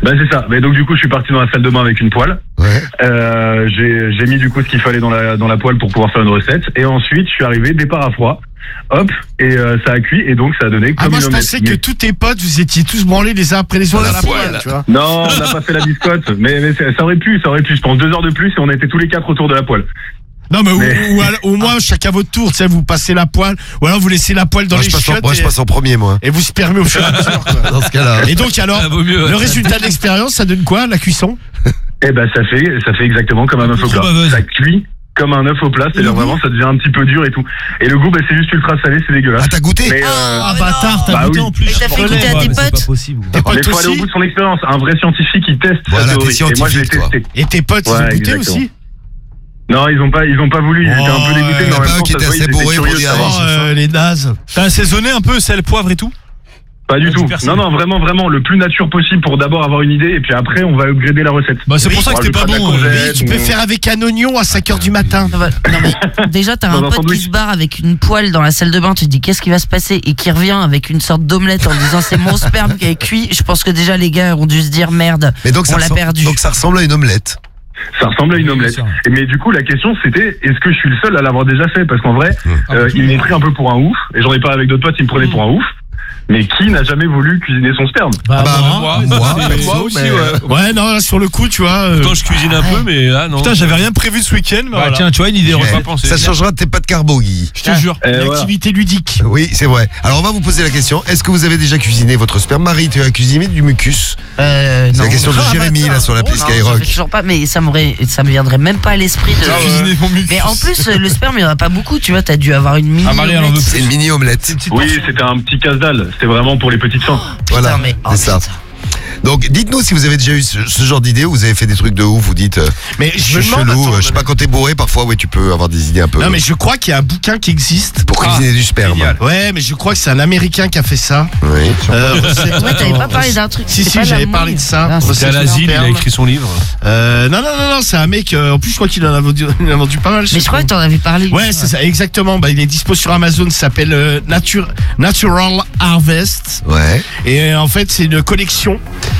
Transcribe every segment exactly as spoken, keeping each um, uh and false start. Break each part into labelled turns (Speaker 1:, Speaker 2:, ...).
Speaker 1: Bah c'est ça. Mais donc du coup, je suis parti dans la salle de bain avec une poêle.
Speaker 2: Ouais.
Speaker 1: Euh, j'ai, j'ai mis du coup ce qu'il fallait dans la dans la poêle pour pouvoir faire une recette. Et ensuite, je suis arrivé départ à froid. Hop, et euh, ça a cuit et donc ça a donné comme
Speaker 3: Ah, moi
Speaker 1: une
Speaker 3: je
Speaker 1: omelette.
Speaker 3: pensais
Speaker 1: Mais-
Speaker 3: que tous tes potes, vous étiez tous branlés les uns après les autres à la poêle, tu vois.
Speaker 1: Non, on n'a pas fait la biscotte, mais, mais ça, ça aurait pu, ça aurait pu. Je pense deux heures de plus et on était tous les quatre autour de la poêle.
Speaker 3: Non mais,
Speaker 1: Mais-
Speaker 3: Ou, ou, alors- au moins chacun votre tour, tu sais, vous passez la poêle, ou alors vous laissez la poêle dans
Speaker 2: Moi,
Speaker 3: les
Speaker 2: je passe en,
Speaker 3: chiottes
Speaker 2: moi, je
Speaker 3: et,
Speaker 2: passe en premier, moi.
Speaker 3: et vous spermez au fur et à mesure. quoi.
Speaker 2: Dans ce cas-là.
Speaker 3: Et donc alors,
Speaker 4: Ah, vaut mieux, ouais.
Speaker 3: le résultat de l'expérience, ça donne quoi, la cuisson?
Speaker 1: Eh ben ça fait, ça fait exactement comme un œuf au
Speaker 4: Trop
Speaker 1: plat.
Speaker 4: baveuse.
Speaker 1: Ça cuit comme un œuf au plat, c'est-à-dire
Speaker 3: le goût
Speaker 1: vraiment ça devient un petit peu dur et tout. Et le goût, bah, c'est juste ultra salé, c'est dégueulasse.
Speaker 2: Ah, t'as goûté?
Speaker 1: Mais, euh,
Speaker 3: Ah
Speaker 5: mais
Speaker 3: bâtard, t'as
Speaker 1: Bah
Speaker 3: goûté
Speaker 1: oui.
Speaker 3: en plus.
Speaker 5: Et t'as fait goûter à tes
Speaker 4: Ouais, mais c'est
Speaker 5: potes
Speaker 4: pas possible.
Speaker 3: Tes
Speaker 1: mais
Speaker 3: potes
Speaker 1: faut aller au
Speaker 3: aussi?
Speaker 1: bout de son expérience. Un vrai scientifique qui teste
Speaker 2: Voilà,
Speaker 1: sa
Speaker 2: t'es
Speaker 1: théorie. Et moi, je l'ai
Speaker 2: scientifique, toi.
Speaker 1: testé.
Speaker 3: Et tes potes, ils
Speaker 1: Ouais,
Speaker 3: ont goûté
Speaker 1: exactement.
Speaker 3: aussi?
Speaker 1: Non, ils ont pas, ils ont pas voulu. Ils étaient un peu dégoûtés, mais en
Speaker 2: Ouais,
Speaker 1: même
Speaker 2: pas eux
Speaker 1: temps,
Speaker 2: qui
Speaker 1: ça se
Speaker 2: étaient
Speaker 1: voit, ils
Speaker 2: assez
Speaker 1: étaient
Speaker 2: bourrés pour
Speaker 1: curieux de
Speaker 2: dire,
Speaker 1: savoir.
Speaker 3: Oh, euh, les nazes.
Speaker 6: T'as assaisonné un peu sel, poivre et tout?
Speaker 1: Pas du
Speaker 6: Ouais,
Speaker 1: tout.
Speaker 6: du persil.
Speaker 1: Non, non, vraiment, vraiment, le plus nature possible pour d'abord avoir une idée et puis après, on va upgrader la recette.
Speaker 6: Bah c'est
Speaker 3: Oui,
Speaker 6: pour ça
Speaker 1: on
Speaker 6: que c'était pas
Speaker 1: rajoutera de
Speaker 6: bon.
Speaker 1: la
Speaker 6: euh.
Speaker 1: courgette.
Speaker 3: Oui, tu peux
Speaker 1: on-
Speaker 3: faire avec un oignon à cinq heures du matin.
Speaker 5: Non, bah, non, mais déjà, t'as
Speaker 1: Dans
Speaker 5: un
Speaker 1: un
Speaker 5: pote
Speaker 1: sandwich.
Speaker 5: qui se barre avec une poêle dans la salle de bain, tu te dis qu'est-ce qui va se passer et qui revient avec une sorte d'omelette en disant c'est mon sperme qui est cuit. Je pense que déjà les gars ont dû se dire merde,
Speaker 2: Mais donc,
Speaker 5: on
Speaker 2: ça
Speaker 5: l'a
Speaker 2: ressemble-
Speaker 5: perdu.
Speaker 2: donc ça ressemble à une omelette.
Speaker 1: Ça ressemble à une
Speaker 6: Oui,
Speaker 1: omelette.
Speaker 6: bien sûr.
Speaker 1: Et mais du coup, la question c'était, est-ce que je suis le seul à l'avoir déjà fait? Parce qu'en vrai, euh, ils m'ont pris un peu pour un ouf, et j'en ai parlé avec d'autres potes, ils me prenaient pour un ouf. Mais qui n'a jamais voulu cuisiner son sperme?
Speaker 2: Ah bah,
Speaker 6: moi,
Speaker 2: moi,
Speaker 6: moi,
Speaker 2: perso,
Speaker 6: moi aussi,
Speaker 2: mais-
Speaker 6: ouais.
Speaker 3: Ouais, non, là, sur le coup, tu vois. euh,
Speaker 6: Pourtant, je cuisine un peu, mais là, non. Putain, j'avais rien prévu ce week-end, mais
Speaker 4: Bah,
Speaker 6: voilà.
Speaker 4: tiens, tu vois une idée, on va
Speaker 2: Eh,
Speaker 4: pas penser.
Speaker 2: Ça changera de tes pas de carbo, Guy.
Speaker 6: Je te jure.
Speaker 1: Euh,
Speaker 3: Une
Speaker 1: voilà.
Speaker 3: activité ludique.
Speaker 2: Oui, c'est vrai. Alors, on va vous poser la question. Est-ce que vous avez déjà cuisiné votre sperme? Marie, tu as cuisiné du mucus?
Speaker 5: Euh,
Speaker 2: C'est
Speaker 5: non.
Speaker 2: la question de
Speaker 3: Ah,
Speaker 2: Jérémy,
Speaker 3: bâtard.
Speaker 2: là, sur l'appli
Speaker 5: Non, ça
Speaker 2: Skyrock.
Speaker 5: fait toujours pas, mais ça m'aurait, ça me viendrait même pas à l'esprit de.
Speaker 6: J'ai cuisiné mon mucus.
Speaker 5: Mais en plus, le sperme, il y en a pas beaucoup, tu vois, t'as dû avoir une mini.
Speaker 4: Ah, Marie, elle en veut
Speaker 5: omelette.
Speaker 2: C'est une mini omelette.
Speaker 1: Oui, c'était un petit casse-dalle. C'était vraiment pour les petites fins.
Speaker 2: Voilà,
Speaker 5: Putain, mais- oh,
Speaker 2: c'est ça.
Speaker 5: putain.
Speaker 2: Donc, dites-nous si vous avez déjà eu ce, ce genre d'idée, où vous avez fait des trucs de ouf, vous dites, euh,
Speaker 3: Mais
Speaker 2: je
Speaker 3: je me
Speaker 2: suis
Speaker 3: demande.
Speaker 2: chelou,
Speaker 3: attends,
Speaker 2: euh, je sais pas, quand t'es bourré, parfois, oui, tu peux avoir des idées un peu.
Speaker 3: Non, mais je crois qu'il y a un bouquin qui existe.
Speaker 2: Pour cuisiner du sperme.
Speaker 4: génial.
Speaker 3: Ouais, mais je crois que c'est un Américain qui a fait ça.
Speaker 2: Oui.
Speaker 3: Euh, recette-
Speaker 5: Ouais, t'avais pas parlé d'un truc.
Speaker 3: Si,
Speaker 5: c'était
Speaker 3: si,
Speaker 5: pas de la
Speaker 3: j'avais parlé
Speaker 5: mouille.
Speaker 3: de ça.
Speaker 5: Ah,
Speaker 3: Recette
Speaker 4: C'est à
Speaker 3: de
Speaker 4: l'asile, il a
Speaker 3: sperme.
Speaker 4: écrit son livre.
Speaker 3: Euh, non, non, non, non, c'est un mec. euh, en plus, je crois qu'il en a vendu, il en a vendu pas mal.
Speaker 5: Mais je crois que t'en avais parlé.
Speaker 3: Ouais, c'est ça, exactement. Bah, il est dispo sur Amazon. Ça s'appelle euh, Nature, Natural Harvest.
Speaker 2: Ouais.
Speaker 3: Et euh, en fait, c'est une collection.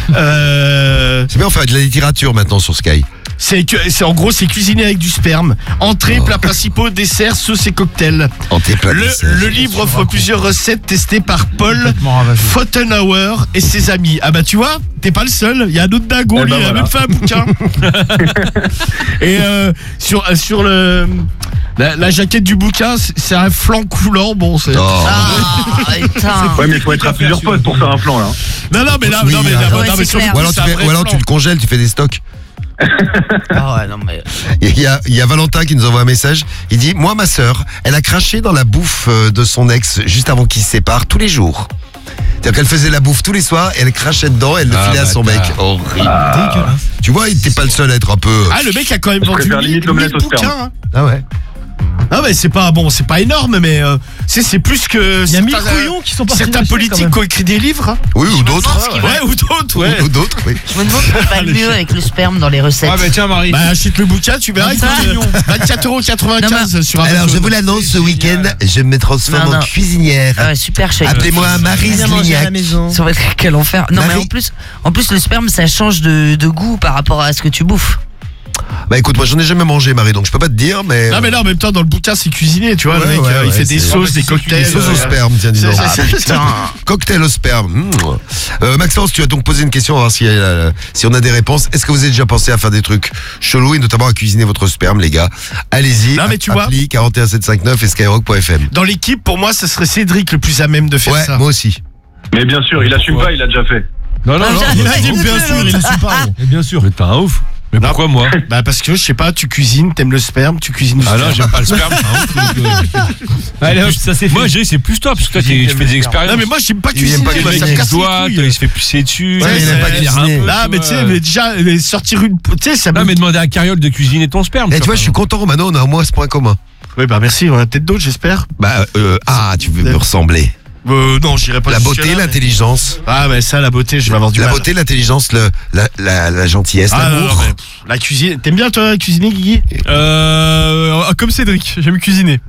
Speaker 3: Euh,
Speaker 2: C'est bien, on fait de la littérature maintenant sur Sky.
Speaker 3: c'est que, c'est en gros, c'est cuisiné avec du sperme. Entrée,
Speaker 2: Oh.
Speaker 3: plats principaux, desserts, sauces et cocktails.
Speaker 2: En tes plats de
Speaker 3: Le,
Speaker 2: dessert.
Speaker 3: le livre offre plusieurs recettes testées par Paul
Speaker 4: Complètement ravagé.
Speaker 3: Fottenhauer et ses amis. Ah bah tu vois, t'es pas le seul. Il y a un autre dingo,
Speaker 1: Eh
Speaker 3: lui,
Speaker 1: ben
Speaker 3: il a
Speaker 1: voilà.
Speaker 3: même fait un bouquin. Et euh, sur sur le la, la jaquette du bouquin, c'est c'est un flanc coulant. Bon, c'est.
Speaker 2: Oh.
Speaker 5: Ah, putain.
Speaker 1: Ouais, mais il faut être à plusieurs potes pour faire un flan, là.
Speaker 3: Non, non, mais là,
Speaker 2: Oui,
Speaker 3: non, mais,
Speaker 2: hein.
Speaker 3: là,
Speaker 5: Ouais,
Speaker 3: non, mais
Speaker 5: c'est
Speaker 3: sur le
Speaker 5: clair.
Speaker 3: coup,
Speaker 2: Ou alors, tu,
Speaker 3: c'est un
Speaker 2: fais-
Speaker 3: vrai
Speaker 2: ou alors
Speaker 3: flanc.
Speaker 2: tu le congèles, tu fais des stocks.
Speaker 5: Ah ouais, non, mais.
Speaker 2: Il y, a, il y a Valentin qui nous envoie un message. Il dit, moi, ma sœur, elle a craché dans la bouffe euh, de son ex juste avant qu'ils se séparent tous les jours. C'est-à-dire qu'elle faisait la bouffe tous les soirs, et elle crachait dedans, et elle le
Speaker 4: Ah,
Speaker 2: filait à son mec.
Speaker 4: bâtard.
Speaker 2: Horrible.
Speaker 6: Dégueulasse.
Speaker 2: Tu vois, il était pas le seul à être un peu.
Speaker 3: Ah, le mec a quand même
Speaker 1: Je
Speaker 3: vendu
Speaker 1: préfère
Speaker 3: mille
Speaker 1: limite l'omelette au
Speaker 3: bouquins.
Speaker 1: sperme.
Speaker 3: Hein.
Speaker 2: Ah ouais.
Speaker 3: Ah mais c'est pas bon, c'est pas énorme, mais euh, c'est c'est plus que.
Speaker 6: Il y a mille
Speaker 3: certains,
Speaker 6: couillons qui sont partis
Speaker 3: Certains
Speaker 6: dessus, quand
Speaker 3: politiques
Speaker 6: même.
Speaker 3: qui ont écrit des livres. hein.
Speaker 2: Oui, ou
Speaker 5: me
Speaker 2: d'autres.
Speaker 5: demande ce qu'il
Speaker 3: Ouais, ou d'autres, ouais.
Speaker 2: Ou d'autres, oui.
Speaker 5: Je me demande ce qu'on fait le mieux avec le sperme dans les recettes.
Speaker 4: Ah, bah tiens, Marie.
Speaker 3: Bah achète le bouquin, tu verras.
Speaker 5: Comme ça.
Speaker 3: écoute, euh, vingt-quatre euros quatre-vingt-quinze sur Amazon.
Speaker 2: Alors, je vous l'annonce, ce week-end, je me transforme
Speaker 5: Non,
Speaker 2: en
Speaker 5: non.
Speaker 2: cuisinière.
Speaker 5: Ah ouais, super chèque.
Speaker 2: Appelez-moi Marie Zlignac.
Speaker 5: Ça va être quel enfer. Non, mais
Speaker 2: Marie-
Speaker 5: en plus, en plus, le sperme, ça change de, de goût par rapport à ce que tu bouffes.
Speaker 2: Bah écoute, moi j'en ai jamais mangé, Marie, donc je peux pas te dire, mais.
Speaker 3: Non mais là en même temps dans le bouquin c'est cuisiné, tu vois, le
Speaker 2: Ouais,
Speaker 3: mec
Speaker 2: ouais,
Speaker 3: euh, il
Speaker 2: ouais,
Speaker 3: fait des
Speaker 2: c'est-
Speaker 3: sauces, des
Speaker 2: Des
Speaker 3: cocktails.
Speaker 2: sauces au
Speaker 3: euh,
Speaker 2: sperme, tiens, dis
Speaker 3: c'est-
Speaker 2: donc.
Speaker 3: c'est- c'est- c'est-
Speaker 2: Cocktail au sperme. Mmh. Euh, Maxence, tu as donc posé une question, on va voir si, euh, si on a des réponses. Est-ce que vous avez déjà pensé à faire des trucs chelous et notamment à cuisiner votre sperme, les gars? Allez-y.
Speaker 3: Non, mais tu vois-
Speaker 2: appli quarante et un sept cent cinquante-neuf et skyrock point f m.
Speaker 3: Dans l'équipe pour moi ça serait Cédric le plus à même de faire
Speaker 2: Ouais,
Speaker 3: ça.
Speaker 2: moi aussi.
Speaker 1: Mais bien sûr, il assume pas, il a déjà fait.
Speaker 4: Non, non,
Speaker 5: Ah,
Speaker 4: non.
Speaker 5: j'ai-
Speaker 4: bah,
Speaker 5: j'ai-
Speaker 4: non.
Speaker 5: j'ai-
Speaker 6: Bien sûr, il ne suit pas.
Speaker 4: Mais bien sûr. Mais t'es un ouf. Mais
Speaker 3: Non.
Speaker 4: pourquoi moi?
Speaker 3: Bah parce que je sais pas, tu cuisines, t'aimes le sperme, tu cuisines du
Speaker 4: Ah
Speaker 3: sperme.
Speaker 4: non, j'aime pas le sperme. c'est un ouf, donc, euh,
Speaker 6: Allez, hop, ça c'est fait.
Speaker 4: Moi, j'ai, c'est plus toi, parce que toi, t'es- tu fais des expériences.
Speaker 3: Non mais moi j'aime pas
Speaker 2: Il aime
Speaker 3: cuisiner,
Speaker 2: pas
Speaker 3: moi,
Speaker 2: cuisiner.
Speaker 3: ça me
Speaker 4: il
Speaker 3: casse
Speaker 4: se
Speaker 3: les
Speaker 4: doit,
Speaker 3: couilles.
Speaker 4: il se fait pisser dessus.
Speaker 2: Ouais, il aime pas
Speaker 4: c'est-
Speaker 2: cuisiner.
Speaker 3: Là mais tu sais,
Speaker 4: Ouais.
Speaker 3: mais déjà euh, sortir une, tu sais ça me.
Speaker 4: Non, mais demander à Cariole de cuisiner ton sperme.
Speaker 2: Et tu vois, je suis content, maintenant on a au moins ce point commun.
Speaker 3: Oui bah merci, on a peut-être d'autres j'espère.
Speaker 2: Bah, euh, ah, tu veux me ressembler.
Speaker 3: Euh, non j'irai pas
Speaker 2: La
Speaker 3: jusque
Speaker 2: beauté,
Speaker 3: là, mais-
Speaker 2: l'intelligence.
Speaker 3: Ah mais ça la beauté je vais avoir du
Speaker 2: La
Speaker 3: mal.
Speaker 2: beauté, l'intelligence, le, la, la, la gentillesse,
Speaker 3: Ah, non,
Speaker 2: l'amour.
Speaker 3: non, mais, pff, la cuisine, t'aimes bien toi cuisiner Guigui?
Speaker 6: Euh, comme Cédric, j'aime cuisiner.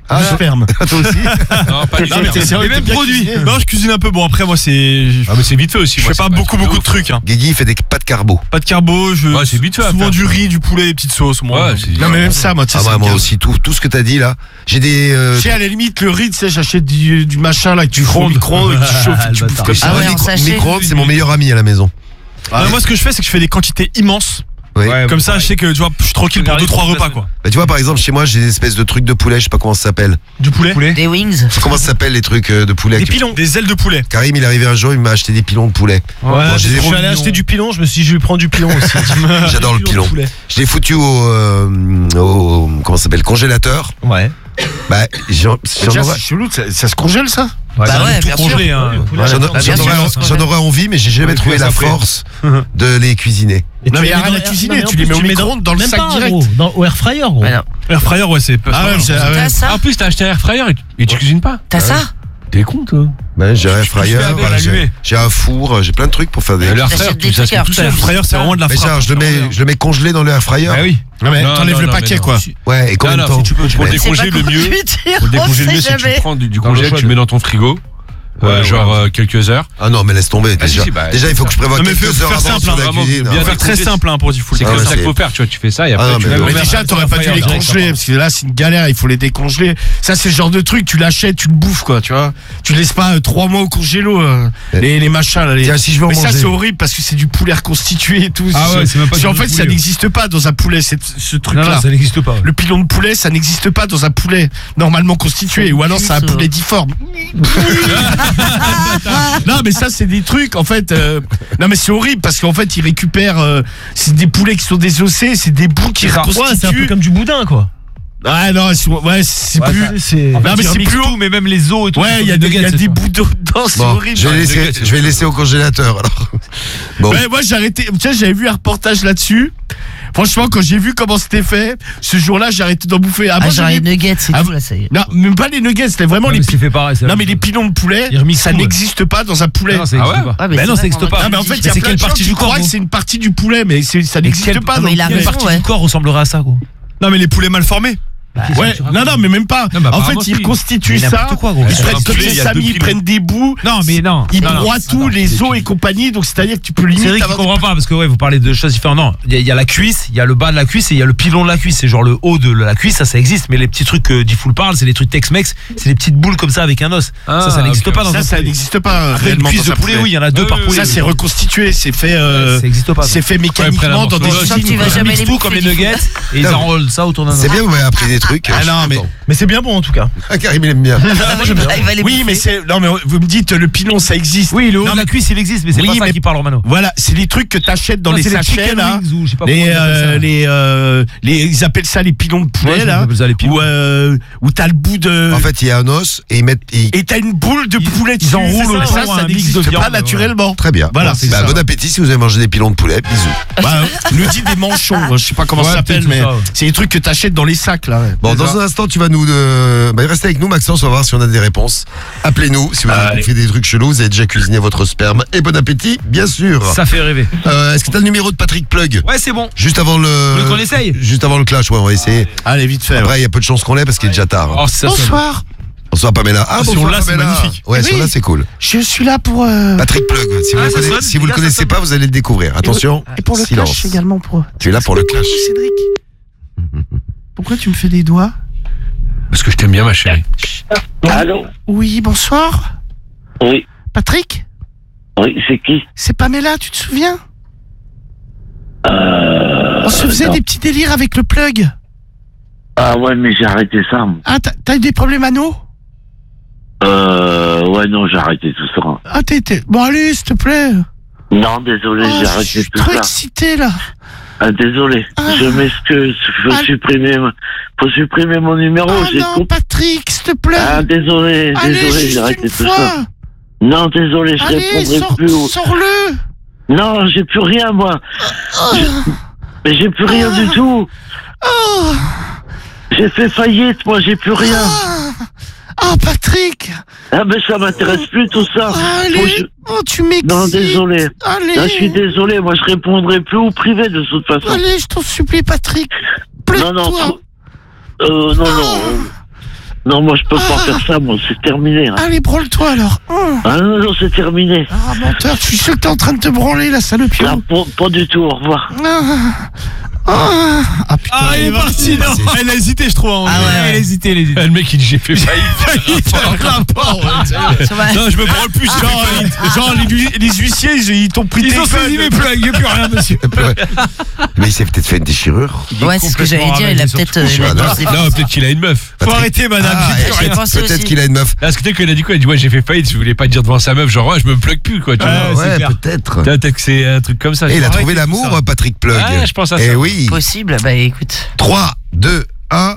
Speaker 2: Ah,
Speaker 6: du sperme.
Speaker 2: Toi aussi.
Speaker 4: Non, pas du
Speaker 6: Non, mais
Speaker 4: tout.
Speaker 6: t'es sérieux,
Speaker 3: Les mêmes
Speaker 6: t'es bien
Speaker 3: produits.
Speaker 6: cuisiné. Non, je cuisine un peu. Bon, après, moi, c'est.
Speaker 4: Ah, mais c'est vite fait aussi.
Speaker 6: Je
Speaker 4: moi,
Speaker 6: fais pas
Speaker 4: c'est
Speaker 6: beaucoup,
Speaker 4: un truc
Speaker 6: beaucoup de
Speaker 4: ouf.
Speaker 6: trucs. Hein.
Speaker 2: Guigui, il fait des pâtes carbo.
Speaker 6: Pas de carbo, je.
Speaker 4: Ouais, c'est vite fait à
Speaker 6: Souvent
Speaker 4: faire,
Speaker 6: du
Speaker 4: ça.
Speaker 6: riz, du poulet, des petites sauces. Moi.
Speaker 4: Ouais, c'est-
Speaker 3: Non, mais même ça, moi, tu sais,
Speaker 2: Ah
Speaker 3: ça
Speaker 2: ouais,
Speaker 3: me
Speaker 2: moi
Speaker 3: gave.
Speaker 2: aussi, tout, tout ce que t'as dit là. J'ai des. euh,
Speaker 3: Tu sais, à la limite, le riz, tu sais, j'achète du, du machin là que tu fous au
Speaker 4: micro-ondes.
Speaker 3: micro-ondes et que tu chauffes et
Speaker 6: Ah,
Speaker 3: tu
Speaker 6: le
Speaker 3: bouffes
Speaker 6: bâtard.
Speaker 3: comme
Speaker 2: Ah
Speaker 3: ça.
Speaker 5: Ah ouais,
Speaker 2: ouais,
Speaker 5: en
Speaker 2: micro-
Speaker 5: sachet.
Speaker 2: micro-ondes, c'est mon meilleur ami à la maison.
Speaker 6: Non, moi, ce que je fais, c'est que je fais des quantités immenses.
Speaker 2: Oui.
Speaker 4: Ouais,
Speaker 6: Comme ça, je sais que tu vois, je suis tranquille pour deux trois repas, quoi.
Speaker 2: Bah, tu vois, par exemple, chez moi, j'ai des espèces de trucs de poulet, je sais pas comment ça s'appelle.
Speaker 6: Du poulet.
Speaker 5: Des wings.
Speaker 2: Comment ça s'appelle les trucs euh, de poulet
Speaker 6: Des
Speaker 2: que-
Speaker 6: pilons. Des ailes de poulet.
Speaker 2: Karim, il est arrivé un jour, il m'a acheté des pilons de poulet.
Speaker 6: Ouais,
Speaker 2: Bon,
Speaker 6: c'est
Speaker 2: je les ai
Speaker 6: trop
Speaker 2: foutus-
Speaker 6: mignon.
Speaker 7: acheté du pilon, je me suis dit, je vais prendre du pilon aussi.
Speaker 2: J'adore le pilon.
Speaker 6: poulet.
Speaker 2: Je l'ai foutu au, euh, au comment ça s'appelle, congélateur.
Speaker 7: Ouais.
Speaker 2: Bah, j'en j'en
Speaker 3: Déjà,
Speaker 2: aurais,
Speaker 3: c'est chelou, ça, ça se congèle ça
Speaker 5: Bah ouais,
Speaker 6: tout
Speaker 5: bien sûr.
Speaker 6: congelé, hein.
Speaker 2: j'en- j'en
Speaker 5: Bah, bien
Speaker 2: aurais-
Speaker 5: sûr.
Speaker 2: j'en aurais envie, mais j'ai jamais
Speaker 4: Ouais,
Speaker 2: trouvé
Speaker 4: tu
Speaker 2: la
Speaker 4: fais ça
Speaker 2: force de les cuisiner.
Speaker 7: Et
Speaker 3: Non, mais
Speaker 7: les
Speaker 3: y a
Speaker 7: mets
Speaker 3: rien
Speaker 7: dans-
Speaker 3: à cuisiner,
Speaker 7: non, mais en
Speaker 3: tu les
Speaker 7: plus,
Speaker 3: mets au
Speaker 7: mets
Speaker 3: micro-ondes dans le
Speaker 7: même
Speaker 3: sac
Speaker 7: pas,
Speaker 3: direct.
Speaker 7: gros, dans, au air fryer, gros.
Speaker 5: Ouais, non.
Speaker 6: Air fryer, ouais, c'est pas
Speaker 3: Ah ouais, j'ai- ah ouais.
Speaker 5: T'as ça
Speaker 4: En plus, t'as acheté un air fryer et tu- et tu cuisines pas.
Speaker 5: T'as ça
Speaker 4: T'es con, toi.
Speaker 2: Ben, j'ai un air fryer,
Speaker 4: fais avec
Speaker 2: voilà,
Speaker 4: à
Speaker 2: j'ai
Speaker 4: l'allumé.
Speaker 2: j'ai un four, j'ai plein de trucs pour faire des.
Speaker 4: L'air
Speaker 5: T'achètes
Speaker 4: fryer,
Speaker 5: des
Speaker 4: tu ça
Speaker 5: trucs
Speaker 4: se fait
Speaker 5: à
Speaker 4: tout seul.
Speaker 6: Air fryer, c'est vraiment de la
Speaker 2: Mais
Speaker 6: frappe.
Speaker 2: ça, je le mets, je le mets congelé dans le air fryer.
Speaker 4: Bah oui.
Speaker 3: Non, mais
Speaker 4: Non,
Speaker 3: t'enlèves
Speaker 4: non,
Speaker 3: le
Speaker 4: non,
Speaker 3: paquet
Speaker 4: mais
Speaker 3: quoi.
Speaker 2: Ouais, et combien
Speaker 4: Non,
Speaker 2: de
Speaker 4: non,
Speaker 2: temps
Speaker 4: si tu peux, pour
Speaker 2: mets
Speaker 4: décongeler le mieux. Pour
Speaker 5: On
Speaker 4: décongeler le
Speaker 5: sait
Speaker 4: mieux, c'est que tu
Speaker 5: jamais.
Speaker 4: prends du, du
Speaker 7: Dans le
Speaker 4: congèle,
Speaker 7: chaud,
Speaker 4: tu mets dans ton frigo.
Speaker 2: Ouais,
Speaker 4: euh,
Speaker 2: ouais.
Speaker 4: genre euh, quelques heures.
Speaker 2: Ah non, mais laisse tomber.
Speaker 4: Ah, si,
Speaker 2: Déjà,
Speaker 4: si, bah,
Speaker 2: déjà il faut que je prévoie
Speaker 6: Non, mais
Speaker 2: quelques
Speaker 6: faut
Speaker 2: heures
Speaker 6: faire
Speaker 2: avant
Speaker 6: simple,
Speaker 2: sur
Speaker 6: hein,
Speaker 2: la
Speaker 4: vraiment,
Speaker 2: cuisine.
Speaker 4: bien
Speaker 2: hein.
Speaker 6: Faut faire très simple hein, pour du full.
Speaker 4: C'est
Speaker 2: Ah
Speaker 4: comme
Speaker 2: ouais,
Speaker 4: ça qu'il
Speaker 2: c'est-
Speaker 4: faut faire, tu vois. Tu fais ça et
Speaker 2: Ah
Speaker 4: après
Speaker 2: non,
Speaker 4: tu
Speaker 2: mais
Speaker 4: mets
Speaker 2: le-
Speaker 4: au
Speaker 3: Mais
Speaker 4: air
Speaker 3: déjà,
Speaker 4: fryer,
Speaker 3: t'aurais pas dû
Speaker 4: air
Speaker 3: les
Speaker 4: fryer,
Speaker 3: congeler, parce que là, c'est une galère, il faut les décongeler. Ça, c'est le genre de truc, tu l'achètes, tu le bouffes, quoi, tu vois. Tu laisses pas euh, trois mois au congélo, euh, les, les machins, là. Les...
Speaker 2: Tiens, si je veux en
Speaker 3: Mais ça,
Speaker 2: manger.
Speaker 3: c'est horrible, parce que c'est du poulet reconstitué et tout.
Speaker 4: Ah ouais, c'est même pas
Speaker 3: Parce
Speaker 4: du
Speaker 3: qu'en
Speaker 4: vrai
Speaker 3: fait, ça
Speaker 4: poulet.
Speaker 3: n'existe pas dans un poulet, cette- ce
Speaker 7: Non,
Speaker 3: truc-là.
Speaker 7: non, ça n'existe pas.
Speaker 3: Le pilon de poulet, ça n'existe pas dans un poulet normalement constitué. Ou alors, c'est un
Speaker 5: ça.
Speaker 3: poulet difforme. Non, mais ça, c'est des trucs, en fait. euh, Non, mais c'est horrible parce qu'en fait, ils récupèrent. euh, C'est des poulets qui sont désossés, c'est des bouts qui
Speaker 7: Ouais, c'est un peu
Speaker 3: reconstituent.
Speaker 7: comme du boudin, quoi.
Speaker 3: Ah non, c'est- ouais, c'est
Speaker 7: Ouais,
Speaker 3: plus.
Speaker 7: ça, c'est.
Speaker 3: Non, mais c'est plus haut.
Speaker 6: mais même les os et tout.
Speaker 3: Ouais, il y a des, il y a des bouts d'eau dedans, c'est
Speaker 2: Bon,
Speaker 3: horrible.
Speaker 2: je vais, laisser, je vais laisser au congélateur alors. Bon,
Speaker 3: Ouais, moi j'ai arrêté. Tu sais, j'avais vu un reportage là-dessus. Franchement, quand j'ai vu comment c'était fait, ce jour-là, j'ai arrêté d'en bouffer. Avant,
Speaker 5: Ah, genre
Speaker 3: j'avais-
Speaker 5: les nuggets, c'est
Speaker 3: Ah,
Speaker 5: tout là, ça y est.
Speaker 3: Non, même pas les nuggets, c'était vraiment les.
Speaker 7: mais
Speaker 3: pi-
Speaker 7: c'est fait pareil. c'est la
Speaker 3: Non, mais
Speaker 7: même
Speaker 3: les
Speaker 7: chose.
Speaker 3: pilons de poulet,
Speaker 7: Ils remixent
Speaker 3: ça
Speaker 7: tout, ouais.
Speaker 3: n'existe pas dans un poulet.
Speaker 7: Non, ça
Speaker 4: Ah
Speaker 7: existe
Speaker 4: ouais
Speaker 7: pas.
Speaker 5: Ouais, mais
Speaker 7: Bah
Speaker 5: c'est
Speaker 7: non, ça
Speaker 5: vrai
Speaker 7: n'existe
Speaker 5: qu'on
Speaker 7: pas.
Speaker 5: a
Speaker 3: Ah, mais en
Speaker 5: dit-
Speaker 3: fait, il y
Speaker 7: Mais
Speaker 3: a
Speaker 7: c'est
Speaker 3: plein
Speaker 7: quelle
Speaker 3: de gens
Speaker 7: partie
Speaker 3: qui
Speaker 7: du corps,
Speaker 3: croient que
Speaker 7: gros
Speaker 3: c'est une partie du poulet, mais c'est- ça n'existe
Speaker 7: quelle-
Speaker 3: pas.
Speaker 5: Non,
Speaker 3: dans
Speaker 5: mais il a
Speaker 3: le
Speaker 7: Quelle
Speaker 3: poulet.
Speaker 5: raison,
Speaker 7: partie
Speaker 5: ouais.
Speaker 7: du corps ressemblerait à ça, gros?
Speaker 6: Non, mais les poulets mal formés.
Speaker 3: Ouais, non, non, mais même pas.
Speaker 4: Non, bah,
Speaker 3: En fait,
Speaker 4: apparemment,
Speaker 3: ils
Speaker 4: si.
Speaker 3: reconstituent
Speaker 7: Mais
Speaker 3: ça.
Speaker 7: n'importe quoi, gros.
Speaker 3: Ils
Speaker 7: Sur
Speaker 3: prennent
Speaker 7: un
Speaker 3: comme
Speaker 6: poulet,
Speaker 3: les
Speaker 6: il y a
Speaker 3: samis,
Speaker 6: deux
Speaker 3: ils
Speaker 6: pilons.
Speaker 3: prennent des bouts.
Speaker 7: Non, mais non.
Speaker 3: Ils
Speaker 7: Non, non.
Speaker 3: broient tout,
Speaker 7: Attends,
Speaker 3: les os et compagnie, donc c'est-à-dire que tu peux limite
Speaker 7: C'est vrai qu'il
Speaker 3: avoir-
Speaker 7: comprend pas parce que ouais, vous parlez de choses différentes. Non, il y, a- il y a la cuisse, il y a le bas de la cuisse et il y a le pilon de la cuisse. C'est genre le haut de la cuisse, ça, ça existe. Mais les petits trucs que Diffoul parle, c'est les trucs Tex-Mex, c'est des petites boules comme ça avec un os.
Speaker 4: Ah,
Speaker 7: ça, ça n'existe
Speaker 4: ok.
Speaker 7: pas dans
Speaker 3: Ça,
Speaker 7: un
Speaker 3: ça
Speaker 7: poulet.
Speaker 3: n'existe pas
Speaker 7: Après, une
Speaker 3: réellement
Speaker 7: cuisse
Speaker 3: dans
Speaker 7: de
Speaker 3: un
Speaker 7: poulet, oui, il y en a deux
Speaker 4: Oui,
Speaker 7: par
Speaker 4: oui,
Speaker 7: poulet.
Speaker 3: Ça, c'est reconstitué, c'est fait. euh,
Speaker 7: Ça n'existe pas.
Speaker 3: C'est fait mécaniquement dans des
Speaker 4: morceau d'os,
Speaker 5: Ça,
Speaker 3: usines.
Speaker 5: tu vas
Speaker 7: Ils
Speaker 5: jamais
Speaker 7: mixent
Speaker 5: les
Speaker 7: tout
Speaker 5: bouffer,
Speaker 7: comme les
Speaker 5: du coup.
Speaker 7: nuggets et ils
Speaker 2: Non.
Speaker 7: enroulent ça autour d'un os.
Speaker 2: c'est bien, vous m'avez appris des trucs.
Speaker 3: Ah
Speaker 2: je suis
Speaker 3: non, mais-
Speaker 2: content.
Speaker 7: Mais c'est bien bon en tout cas.
Speaker 2: Ah, Karim, il aime bien.
Speaker 5: Il va les
Speaker 3: Oui,
Speaker 5: bouffer.
Speaker 3: mais c'est. Non, mais vous me dites, le pilon, ça existe.
Speaker 7: Oui, le haut
Speaker 3: Non,
Speaker 7: de la
Speaker 3: mais-
Speaker 7: cuisse, il existe, mais c'est
Speaker 3: Oui,
Speaker 7: pas ça
Speaker 3: mais-
Speaker 7: qui parle Romano.
Speaker 3: Voilà, c'est les trucs que t'achètes dans
Speaker 7: Non,
Speaker 3: les
Speaker 7: c'est les
Speaker 3: sachets
Speaker 7: chicken
Speaker 3: là.
Speaker 7: wings ou je sais pas
Speaker 3: Les,
Speaker 7: comment on appelle
Speaker 3: euh,
Speaker 7: ça.
Speaker 3: les, euh, les, ils appellent ça les pilons de poulet
Speaker 7: Ouais,
Speaker 3: là.
Speaker 7: on appelle ça les pilons.
Speaker 3: Où, euh, où t'as le bout de.
Speaker 2: En fait, il y a un os et ils mettent. ils-
Speaker 3: Et t'as une boule de
Speaker 7: Ils-
Speaker 3: poulet
Speaker 7: ils
Speaker 3: dessus.
Speaker 7: enroulent
Speaker 3: ça,
Speaker 7: autour
Speaker 3: ça,
Speaker 7: un mix
Speaker 3: n'existe
Speaker 7: de
Speaker 3: pas
Speaker 7: viande,
Speaker 3: naturellement.
Speaker 2: Très bien.
Speaker 3: Voilà, c'est
Speaker 2: Bah,
Speaker 3: ça.
Speaker 2: bon appétit si vous avez mangé des pilons de poulet. Bisous.
Speaker 3: Bah, le dit des manchons, je sais pas comment
Speaker 7: Ouais,
Speaker 3: ça s'appelle,
Speaker 7: peut-être
Speaker 3: mais
Speaker 7: ça, ouais.
Speaker 3: c'est les trucs que t'achètes dans les sacs là. ouais.
Speaker 2: Bon,
Speaker 3: C'est
Speaker 2: dans
Speaker 3: ça.
Speaker 2: un instant, tu vas nous. Euh... Bah, restez avec nous, Maxence, on va voir si on a des réponses. Appelez-nous si vous avez fait des trucs chelous, vous avez déjà cuisiné votre sperme. Et bon appétit, bien sûr.
Speaker 7: Ça fait rêver.
Speaker 2: Euh, Est-ce que t'as le numéro de Patrick Plug?
Speaker 7: Ouais, c'est bon.
Speaker 2: Juste avant le.
Speaker 7: Vous voulez qu'on essaye?
Speaker 2: Juste avant le clash, ouais, on va essayer.
Speaker 3: Allez, vite fait.
Speaker 2: Après, il y a peu de chances qu'on l'ait parce qu'il est déjà tard. hein.
Speaker 7: Oh, ça, ça-
Speaker 3: Bonsoir,
Speaker 2: Bonsoir Pamela. Ah,
Speaker 6: si
Speaker 2: bonsoir
Speaker 6: on l'a, c'est
Speaker 2: Pamela.
Speaker 6: magnifique.
Speaker 2: Ouais, si on
Speaker 3: Oui.
Speaker 2: l'a, c'est cool.
Speaker 3: je suis là pour. euh,
Speaker 2: Patrick Plug, si vous
Speaker 7: Ah,
Speaker 2: le
Speaker 7: ça
Speaker 2: connaissez,
Speaker 7: sonne.
Speaker 2: si vous le
Speaker 7: Là, ça
Speaker 2: connaissez
Speaker 7: sonne.
Speaker 2: pas, vous allez le découvrir. Attention.
Speaker 3: Et pour le
Speaker 2: silence.
Speaker 3: clash également pour.
Speaker 2: Tu es là pour le clash.
Speaker 3: Cédric. Pourquoi tu me fais des doigts?
Speaker 4: Parce que je t'aime bien, ma chérie.
Speaker 8: Allô?
Speaker 3: Oui, bonsoir.
Speaker 8: Oui,
Speaker 3: Patrick?
Speaker 8: oui, c'est qui?
Speaker 3: C'est Pamela, tu te souviens?
Speaker 8: Euh...
Speaker 3: On se faisait
Speaker 8: non.
Speaker 3: des petits délires avec le plug.
Speaker 8: Ah ouais, mais j'ai arrêté ça. moi.
Speaker 3: Ah, t'as t'as eu des problèmes anneaux?
Speaker 8: Euh... Ouais, non, j'ai arrêté tout ça.
Speaker 3: Ah, t'es. t'es- Bon, allez, s'il te plaît.
Speaker 8: Non, désolé,
Speaker 3: Oh,
Speaker 8: j'ai
Speaker 3: je
Speaker 8: arrêté
Speaker 3: suis
Speaker 8: tout
Speaker 3: trop
Speaker 8: ça.
Speaker 3: excité là.
Speaker 8: Ah, désolé,
Speaker 3: Ah.
Speaker 8: je m'excuse. Faut
Speaker 3: Ah.
Speaker 8: supprimer, faut supprimer mon numéro.
Speaker 3: Ah
Speaker 8: j'ai
Speaker 3: non,
Speaker 8: coupé.
Speaker 3: Patrick, s'il te plaît.
Speaker 8: Ah, désolé,
Speaker 3: Allez,
Speaker 8: désolé, j'ai
Speaker 3: juste
Speaker 8: arrêté
Speaker 3: une
Speaker 8: tout
Speaker 3: fois.
Speaker 8: ça. Non, désolé, je
Speaker 3: Allez,
Speaker 8: répondrai
Speaker 3: sors-
Speaker 8: plus. au-
Speaker 3: sors-le.
Speaker 8: Non, j'ai plus rien, moi.
Speaker 3: Oh,
Speaker 8: Mais j'ai plus rien du tout.
Speaker 3: oh,
Speaker 8: J'ai fait faillite, moi, j'ai plus rien.
Speaker 3: ah. Oh, Patrick.
Speaker 8: Ah, mais ça m'intéresse plus tout ça. Faut
Speaker 3: Allez.
Speaker 8: que je-
Speaker 3: Oh, tu m'excites.
Speaker 8: Non, désolé.
Speaker 3: Allez.
Speaker 8: Là, je suis désolé, moi, je répondrai plus au privé de toute façon.
Speaker 3: Allez, je t'en supplie, Patrick.
Speaker 8: Non, non,
Speaker 3: Plaide-toi.
Speaker 8: faut- euh, non, non. Non, moi, je peux pas faire ça, moi, c'est terminé. Là.
Speaker 3: Allez, branle-toi alors. Oh.
Speaker 8: Ah non, non, c'est terminé.
Speaker 3: Ah, menteur, tu sais que t'es en train de te branler, la salopio.
Speaker 8: Non, pas, pas du tout, au revoir.
Speaker 3: Ah, ah, ah, putain.
Speaker 6: Ah, il est parti, non. Elle a hésité, je trouve. hein.
Speaker 5: Ah ouais,
Speaker 6: Elle a
Speaker 5: ouais.
Speaker 6: hésité, elle a hésité.
Speaker 4: Le mec il dit j'ai fait faillite.
Speaker 5: Ça va.
Speaker 6: Non, je me branle plus.
Speaker 3: Genre, genre les, hu- les huissiers, ils, ils t'ont pris
Speaker 6: Ils
Speaker 3: tes
Speaker 6: ont saisi mes plugs, il n'y a plus rien, monsieur.
Speaker 2: Mais il s'est peut-être fait une déchirure.
Speaker 5: Ouais, c'est ce que j'allais dire, il a peut-être. euh, il a
Speaker 2: complètement
Speaker 5: dit-
Speaker 4: Non, peut-être qu'il a une meuf.
Speaker 6: Faut arrêter, madame.
Speaker 2: Ah,
Speaker 6: j'ai plus
Speaker 2: et
Speaker 6: rien.
Speaker 5: j'ai pensé
Speaker 2: peut-être
Speaker 5: aussi.
Speaker 2: qu'il a une meuf.
Speaker 4: Là, ce que qu'il a dit quoi? Il a dit ouais, j'ai fait faillite. Je voulais pas dire devant sa meuf, genre ouais, je me plug plus quoi. Tu
Speaker 6: Ouais,
Speaker 4: vois.
Speaker 6: c'est
Speaker 2: Ouais,
Speaker 6: clair.
Speaker 2: peut-être.
Speaker 4: Putain, Peut-être que c'est un truc comme ça.
Speaker 2: Et il a
Speaker 4: tu
Speaker 2: trouvé
Speaker 4: vois.
Speaker 2: l'amour, Patrick Plug.
Speaker 4: Ah, je pense à
Speaker 2: Eh
Speaker 4: ça.
Speaker 2: oui.
Speaker 5: Possible, bah écoute.
Speaker 2: trois, deux, un,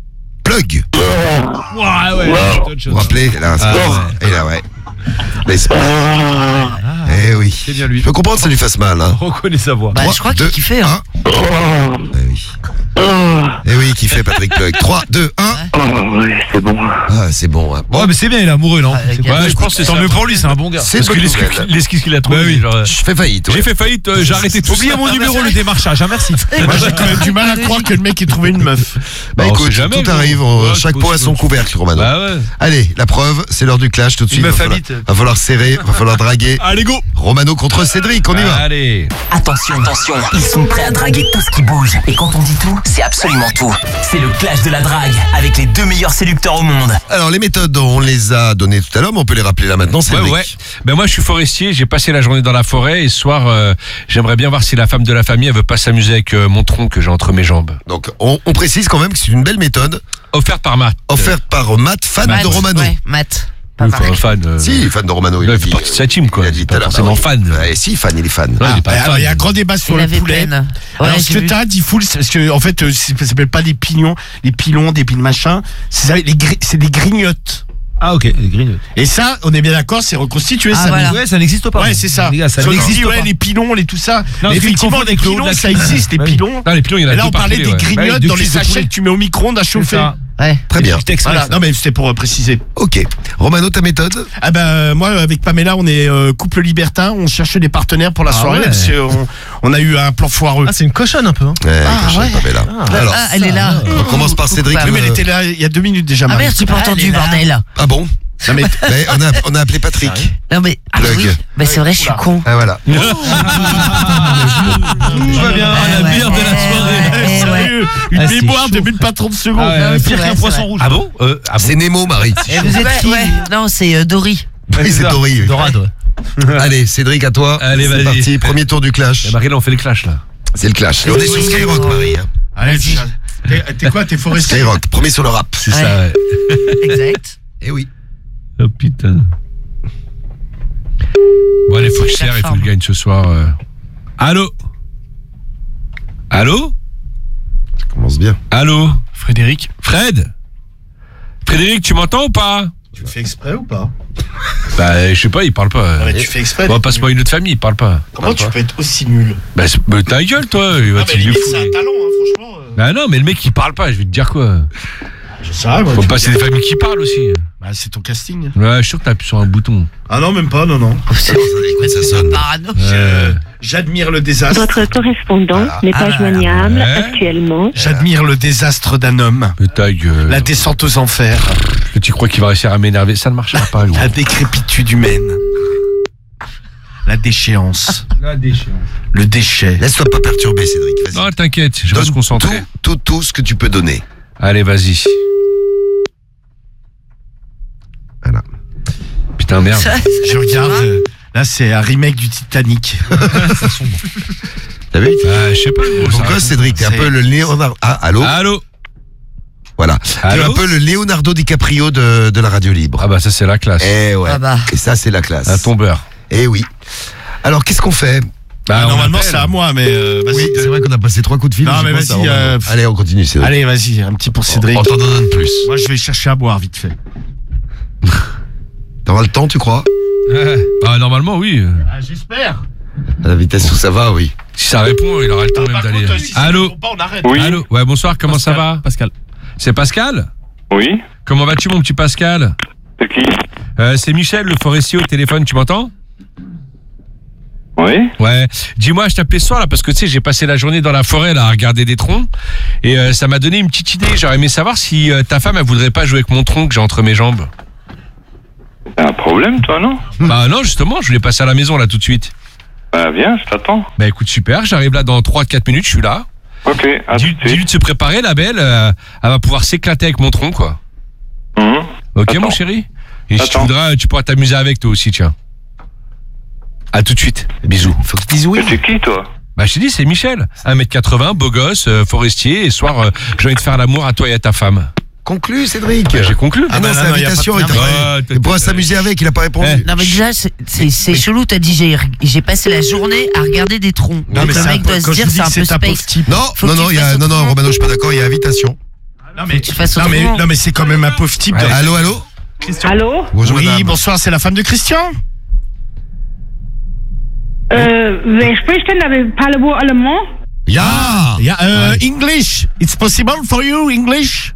Speaker 2: plug.
Speaker 6: Ouais, ouais.
Speaker 2: Vous vous rappelez là, c'est
Speaker 4: Ah,
Speaker 2: bon. Et là, ouais. Mais c'est-
Speaker 8: Ah,
Speaker 2: Eh oui.
Speaker 4: C'est bien lui.
Speaker 2: Je peux comprendre que ça lui fasse mal. Hein.
Speaker 4: On reconnaît sa voix.
Speaker 5: Bah,
Speaker 2: Trois,
Speaker 5: je crois qu'il
Speaker 2: deux,
Speaker 5: kiffait. Hein.
Speaker 2: un. Eh oui.
Speaker 8: ah,
Speaker 2: Eh oui, qui fait Patrick Plug. trois, deux, un.
Speaker 8: ah, oui, c'est bon.
Speaker 2: Ah, c'est bon. Hein. Bon,
Speaker 7: Ouais, mais c'est bien, il est amoureux, non
Speaker 5: Ah,
Speaker 7: C'est
Speaker 5: gars.
Speaker 7: quoi
Speaker 4: Ouais, je pense que c'est
Speaker 7: Tant
Speaker 4: ça.
Speaker 7: mieux pour lui, c'est un bon gars.
Speaker 2: c'est
Speaker 4: Parce que
Speaker 2: bonne
Speaker 4: l'esquisse
Speaker 2: nouvelle.
Speaker 4: l'esquisse qu'il a trouvé.
Speaker 7: Ouais, oui.
Speaker 4: genre, euh,
Speaker 2: Je fais faillite. ouais.
Speaker 4: J'ai fait faillite, euh, j'ai arrêté tout.
Speaker 7: Oubliez mon numéro, le démarchage, hein, merci.
Speaker 3: Moi, j'ai quand même du mal à croire que le mec ait trouvé une meuf.
Speaker 2: Bah
Speaker 4: Bah, on
Speaker 2: écoute,
Speaker 4: sait jamais,
Speaker 2: tout
Speaker 4: gros.
Speaker 2: arrive. on-
Speaker 4: Ouais,
Speaker 2: chaque
Speaker 4: c'est
Speaker 2: pot a
Speaker 4: possible.
Speaker 2: son couvercle, Romano.
Speaker 4: Bah ouais.
Speaker 2: Allez, la preuve, c'est l'heure du clash tout de suite.
Speaker 7: meuf
Speaker 2: va, falloir,
Speaker 7: habite.
Speaker 2: va falloir serrer, va falloir draguer.
Speaker 6: Allez, go.
Speaker 2: Romano contre Cédric, on y va.
Speaker 4: Allez.
Speaker 9: Attention, attention, ils sont prêts à draguer tout ce qui bouge. Et quand on dit tout, c'est absolument tout. C'est le clash de la drague, avec les deux meilleurs séducteurs au monde.
Speaker 2: Alors les méthodes, on les a données tout à l'heure, mais on peut les rappeler là maintenant,
Speaker 4: Ouais,
Speaker 2: Cédric.
Speaker 4: ouais. Ben moi, je suis forestier. J'ai passé la journée dans la forêt et ce soir, euh, j'aimerais bien voir si la femme de la famille elle veut pas s'amuser avec euh, mon tronc que j'ai entre mes jambes.
Speaker 2: Donc on, on précise quand même que c'est une belle méthode
Speaker 4: Offerte par Matt.
Speaker 2: offerte par Matt, fan
Speaker 5: Matt,
Speaker 2: de Romano.
Speaker 5: Ouais, Matt.
Speaker 4: Euh,
Speaker 5: Pas
Speaker 4: enfin,
Speaker 5: Marc.
Speaker 4: fan. euh,
Speaker 2: Si, fan de Romano.
Speaker 4: non, il
Speaker 2: a
Speaker 4: fait
Speaker 2: dit,
Speaker 4: partie de sa team, quoi.
Speaker 2: Il a dit
Speaker 4: C'est
Speaker 2: tout à
Speaker 4: pas
Speaker 2: l'heure.
Speaker 4: forcément
Speaker 2: bah oui.
Speaker 4: fan.
Speaker 2: Ouais, si, fan, il est fan.
Speaker 4: Non, il est pas
Speaker 3: Alors,
Speaker 4: fan.
Speaker 3: il y a un grand débat sur
Speaker 5: Il
Speaker 3: le
Speaker 5: avait
Speaker 3: poulet.
Speaker 5: peine.
Speaker 3: Alors,
Speaker 5: Ouais,
Speaker 3: ce
Speaker 5: j'ai
Speaker 3: que
Speaker 5: vu.
Speaker 3: t'as dit full, c'est parce que en fait, euh, c'est- ça s'appelle pas des pignons, les pilons, des pils machin. C'est ça, les gri- c'est des grignottes.
Speaker 7: Ah, ok, les grignotes.
Speaker 3: Et ça, on est bien d'accord, c'est reconstitué.
Speaker 5: Ah,
Speaker 3: ça
Speaker 5: voilà.
Speaker 7: Ouais, ça n'existe pas.
Speaker 3: Ouais, c'est ça.
Speaker 7: Les gars, ça
Speaker 3: Parce qu'on
Speaker 7: n'existe
Speaker 3: dit, ouais,
Speaker 7: pas.
Speaker 3: les pilons, les tout ça.
Speaker 7: Non,
Speaker 3: Mais
Speaker 7: parce qu'ils
Speaker 3: effectivement,
Speaker 7: confondent
Speaker 3: les
Speaker 7: avec le haut de
Speaker 3: pilons,
Speaker 7: la
Speaker 3: ça
Speaker 7: cuisse.
Speaker 3: existe, les
Speaker 7: Ouais.
Speaker 3: pilons.
Speaker 4: Non, les pilons, il y en a
Speaker 3: Et là,
Speaker 4: deux
Speaker 3: on
Speaker 4: par
Speaker 3: parlait
Speaker 4: poulet,
Speaker 3: des
Speaker 4: ouais.
Speaker 3: grignottes
Speaker 7: Ouais, de
Speaker 3: dans les
Speaker 7: cuisses de
Speaker 3: sachets
Speaker 7: poulet.
Speaker 3: que tu mets au micro-ondes à
Speaker 7: C'est
Speaker 3: chauffer.
Speaker 7: ça.
Speaker 5: Ouais.
Speaker 2: Très bien.
Speaker 3: Voilà. Non, mais c'était pour euh, préciser.
Speaker 2: Ok. Romano, ta méthode
Speaker 3: Ah ben euh, moi avec Pamela on est euh, couple libertin, on cherchait des partenaires pour la
Speaker 7: Ah
Speaker 3: soirée
Speaker 7: ouais.
Speaker 3: parce qu'on on a eu un plan foireux.
Speaker 7: Ah, c'est une cochonne un peu. Hein.
Speaker 2: Ouais,
Speaker 3: Ah,
Speaker 2: que je
Speaker 3: ouais.
Speaker 2: sais pas, mais là. Alors,
Speaker 5: Ah, elle est là.
Speaker 2: on commence par Cédric.
Speaker 5: Coucou,
Speaker 3: oui,
Speaker 2: le-
Speaker 3: mais elle était là il y a deux minutes déjà.
Speaker 5: Ah
Speaker 3: Marie.
Speaker 5: merde, j'ai pas Ah, entendu, elle est là. bordel.
Speaker 2: Ah bon
Speaker 3: Non, mais
Speaker 2: Mais on a, on a appelé Patrick.
Speaker 5: Non mais. Ah
Speaker 2: Plug.
Speaker 5: oui. Bah c'est vrai, je suis con.
Speaker 2: Ah voilà.
Speaker 7: Tout va bien,
Speaker 5: Ouais,
Speaker 7: la
Speaker 5: ouais,
Speaker 7: bière de la
Speaker 5: ouais,
Speaker 7: soirée.
Speaker 5: ouais, ouais.
Speaker 3: sérieux, une
Speaker 7: Ah, c'est
Speaker 3: mémoire de
Speaker 7: chaud.
Speaker 3: même pas trente secondes.
Speaker 7: Ah ouais,
Speaker 5: Ouais, c'est
Speaker 7: pire
Speaker 5: vrai,
Speaker 7: qu'un
Speaker 5: c'est
Speaker 7: poisson
Speaker 5: vrai.
Speaker 7: rouge.
Speaker 4: Ah bon euh, ah bon
Speaker 2: C'est Nemo, Marie.
Speaker 5: Et vous êtes qui ouais. Non, c'est euh, Dory.
Speaker 2: Oui, c'est Dory.
Speaker 7: Dorade, ouais.
Speaker 2: Allez, Cédric, à toi.
Speaker 4: Allez,
Speaker 2: C'est
Speaker 4: vas-y.
Speaker 2: parti. Premier tour du clash.
Speaker 4: Et Marie, là, on fait le clash, là.
Speaker 2: C'est le clash. Et on est sur Skyrock, Marie. hein.
Speaker 3: Allez, putain. T'es t'es quoi, t'es forestier?
Speaker 2: Skyrock, premier sur le rap.
Speaker 4: C'est
Speaker 5: Ouais.
Speaker 4: ça, ouais.
Speaker 5: Exact.
Speaker 2: Eh oui.
Speaker 4: Oh putain. Bon, allez, faut que je serre, il faut que je gagne ce soir. euh. Allô Allô
Speaker 2: Ça commence bien.
Speaker 4: Allô
Speaker 6: Frédéric.
Speaker 4: Fred Frédéric, tu m'entends ou pas?
Speaker 3: Tu fais exprès ou pas?
Speaker 4: Bah, je sais pas, il parle pas.
Speaker 3: Non, mais tu fais exprès.
Speaker 4: Bon, passe-moi une autre famille, il parle pas.
Speaker 3: Comment tu peux être aussi nul?
Speaker 4: Bah, c'est- bah, ta gueule, toi. Il va
Speaker 3: Ah,
Speaker 4: te
Speaker 3: mais
Speaker 4: dire
Speaker 3: limite,
Speaker 4: fou.
Speaker 3: c'est un talent, hein, franchement. euh.
Speaker 4: Bah non, mais le mec, il parle pas, je vais te dire quoi.
Speaker 3: Je sais pas, moi.
Speaker 4: Faut
Speaker 3: tu
Speaker 4: passer
Speaker 3: me
Speaker 4: des
Speaker 3: dis-
Speaker 4: familles qui parlent aussi.
Speaker 3: Bah, c'est ton casting.
Speaker 4: Ouais, je suis sûr que t'appuies sur un bouton.
Speaker 3: Ah non, même pas, non, non.
Speaker 2: Ça, écoute, ça sonne.
Speaker 5: Parano.
Speaker 3: Euh, J'admire le désastre.
Speaker 10: Votre correspondant
Speaker 2: Ah.
Speaker 10: n'est pas
Speaker 5: Ah,
Speaker 10: joignable
Speaker 4: ouais.
Speaker 10: actuellement.
Speaker 3: J'admire le désastre d'un homme.
Speaker 4: Mais ta gueule.
Speaker 3: La descente aux enfers.
Speaker 4: Que tu crois qu'il va réussir à m'énerver? Ça ne marchera pas, gros.
Speaker 3: La décrépitude humaine. La déchéance.
Speaker 7: La déchéance.
Speaker 3: Le déchet.
Speaker 2: Laisse-toi pas perturber, Cédric. Vas-y.
Speaker 4: Non, t'inquiète, je vais
Speaker 2: Donne
Speaker 4: se concentrer.
Speaker 2: Tout, tout, tout ce que tu peux donner.
Speaker 4: Allez, vas-y.
Speaker 2: Voilà.
Speaker 4: Putain, merde.
Speaker 5: Ça,
Speaker 3: Je regarde. euh, Là, c'est un remake du Titanic.
Speaker 2: T'as vu
Speaker 4: Bah, je sais pas, gros. ça
Speaker 2: Pourquoi,
Speaker 4: répond.
Speaker 2: Cédric? T'es un
Speaker 3: c'est-
Speaker 2: peu le Léonardo. Ah, allô
Speaker 4: Allô
Speaker 2: Voilà. Tu es
Speaker 4: Allô
Speaker 2: un peu le Leonardo DiCaprio de, de la radio libre.
Speaker 4: Ah bah, ça, c'est la classe.
Speaker 2: Eh ouais.
Speaker 5: Ah bah.
Speaker 2: Et ça, c'est la classe.
Speaker 4: Un tombeur.
Speaker 2: Eh oui. Alors, qu'est-ce qu'on fait
Speaker 4: Bah, on
Speaker 3: Normalement,
Speaker 4: appelle.
Speaker 3: c'est à moi, mais euh, vas-y.
Speaker 2: Oui, c'est vrai qu'on a passé trois coups de fil.
Speaker 3: Non,
Speaker 2: je
Speaker 3: mais
Speaker 2: pense
Speaker 3: vas-y,
Speaker 2: à Romano.
Speaker 3: euh,
Speaker 2: Allez, on continue, Cédric.
Speaker 3: Allez, vas-y, un petit pour Cédric.
Speaker 2: On t'en donne plus.
Speaker 3: Moi, je vais chercher à boire vite fait.
Speaker 2: T'auras le temps, tu crois
Speaker 4: Ouais. Bah, normalement, oui.
Speaker 3: Ah, j'espère.
Speaker 2: À la vitesse où ça va, oui.
Speaker 4: Si ça répond, il aura le temps même d'aller. Allô
Speaker 3: on arrête.
Speaker 1: Oui.
Speaker 4: Allô Ouais, bonsoir, comment ça va
Speaker 6: Pascal.
Speaker 4: C'est Pascal
Speaker 1: Oui.
Speaker 4: Comment vas-tu, mon petit Pascal
Speaker 1: C'est qui?
Speaker 4: euh, C'est Michel, le forestier au téléphone, tu m'entends
Speaker 1: Oui.
Speaker 4: Ouais. Dis-moi, je t'appelais ce soir là parce que tu sais, j'ai passé la journée dans la forêt là à regarder des troncs et euh, ça m'a donné une petite idée. J'aurais aimé savoir si euh, ta femme elle voudrait pas jouer avec mon tronc que j'ai entre mes jambes.
Speaker 1: T'as un problème, toi, non?
Speaker 4: Bah non, justement, je voulais passer à la maison là tout de suite.
Speaker 1: Bah, viens, je t'attends.
Speaker 4: Bah écoute, super, j'arrive là dans trois à quatre minutes, je suis là.
Speaker 1: Ok, à tout
Speaker 4: Dis-
Speaker 1: de suite.
Speaker 4: Dis-lui de se préparer, la belle, euh, elle va pouvoir s'éclater avec mon tronc quoi.
Speaker 1: Mhm.
Speaker 4: Ok
Speaker 1: Attends.
Speaker 4: mon chéri. Et si tu
Speaker 1: Attends.
Speaker 4: voudras, tu pourras t'amuser avec toi aussi, tiens. À tout de suite, bisous.
Speaker 2: Faut que tu dises oui.
Speaker 1: Mais c'est qui, toi?
Speaker 4: Bah je t'ai dit, c'est Michel, un mètre quatre-vingts, beau gosse, euh, forestier, et ce soir, euh, j'ai envie de faire l'amour à toi et à ta femme.
Speaker 2: Conclu, Cédric.
Speaker 4: Bah, j'ai conclu.
Speaker 2: Ah non,
Speaker 6: bah
Speaker 2: c'est
Speaker 6: non, non, y a
Speaker 2: l'invitation.
Speaker 6: pas
Speaker 2: Il
Speaker 6: de-
Speaker 2: t'a
Speaker 4: Ah,
Speaker 2: pas-
Speaker 4: t'as-
Speaker 2: il pourra
Speaker 4: t'as-
Speaker 2: s'amuser avec, il a pas répondu.
Speaker 4: Eh.
Speaker 5: Non mais déjà c'est c'est- c'est chelou, t'as dit j'ai j'ai passé la journée à regarder des troncs.
Speaker 6: Non,
Speaker 5: Donc
Speaker 6: mais
Speaker 5: le
Speaker 6: c'est un
Speaker 5: mec
Speaker 6: peu-
Speaker 5: doit se
Speaker 6: quand je
Speaker 5: dire
Speaker 6: vous dis
Speaker 5: c'est un
Speaker 6: que
Speaker 5: peu
Speaker 6: c'est un pauvre
Speaker 5: space.
Speaker 6: type.
Speaker 2: Non,
Speaker 5: Faut
Speaker 2: non,
Speaker 5: que
Speaker 2: non,
Speaker 5: tu
Speaker 2: il y a,
Speaker 5: fasses
Speaker 2: non, non,
Speaker 5: autrement.
Speaker 2: Romano, je suis pas d'accord, il y a invitation.
Speaker 6: Non, mais,
Speaker 5: tu fasses
Speaker 6: non, mais,
Speaker 5: autrement.
Speaker 6: non, mais c'est quand même un pauvre type. de-
Speaker 2: Allô, allô
Speaker 10: Allô?
Speaker 2: Bonjour,
Speaker 6: Oui,
Speaker 2: madame.
Speaker 6: bonsoir, c'est la femme de Christian.
Speaker 10: Äh, wer spricht denn da? Parlez-vous allemand?
Speaker 6: Ja, ja, euh, English. It's possible for you, English?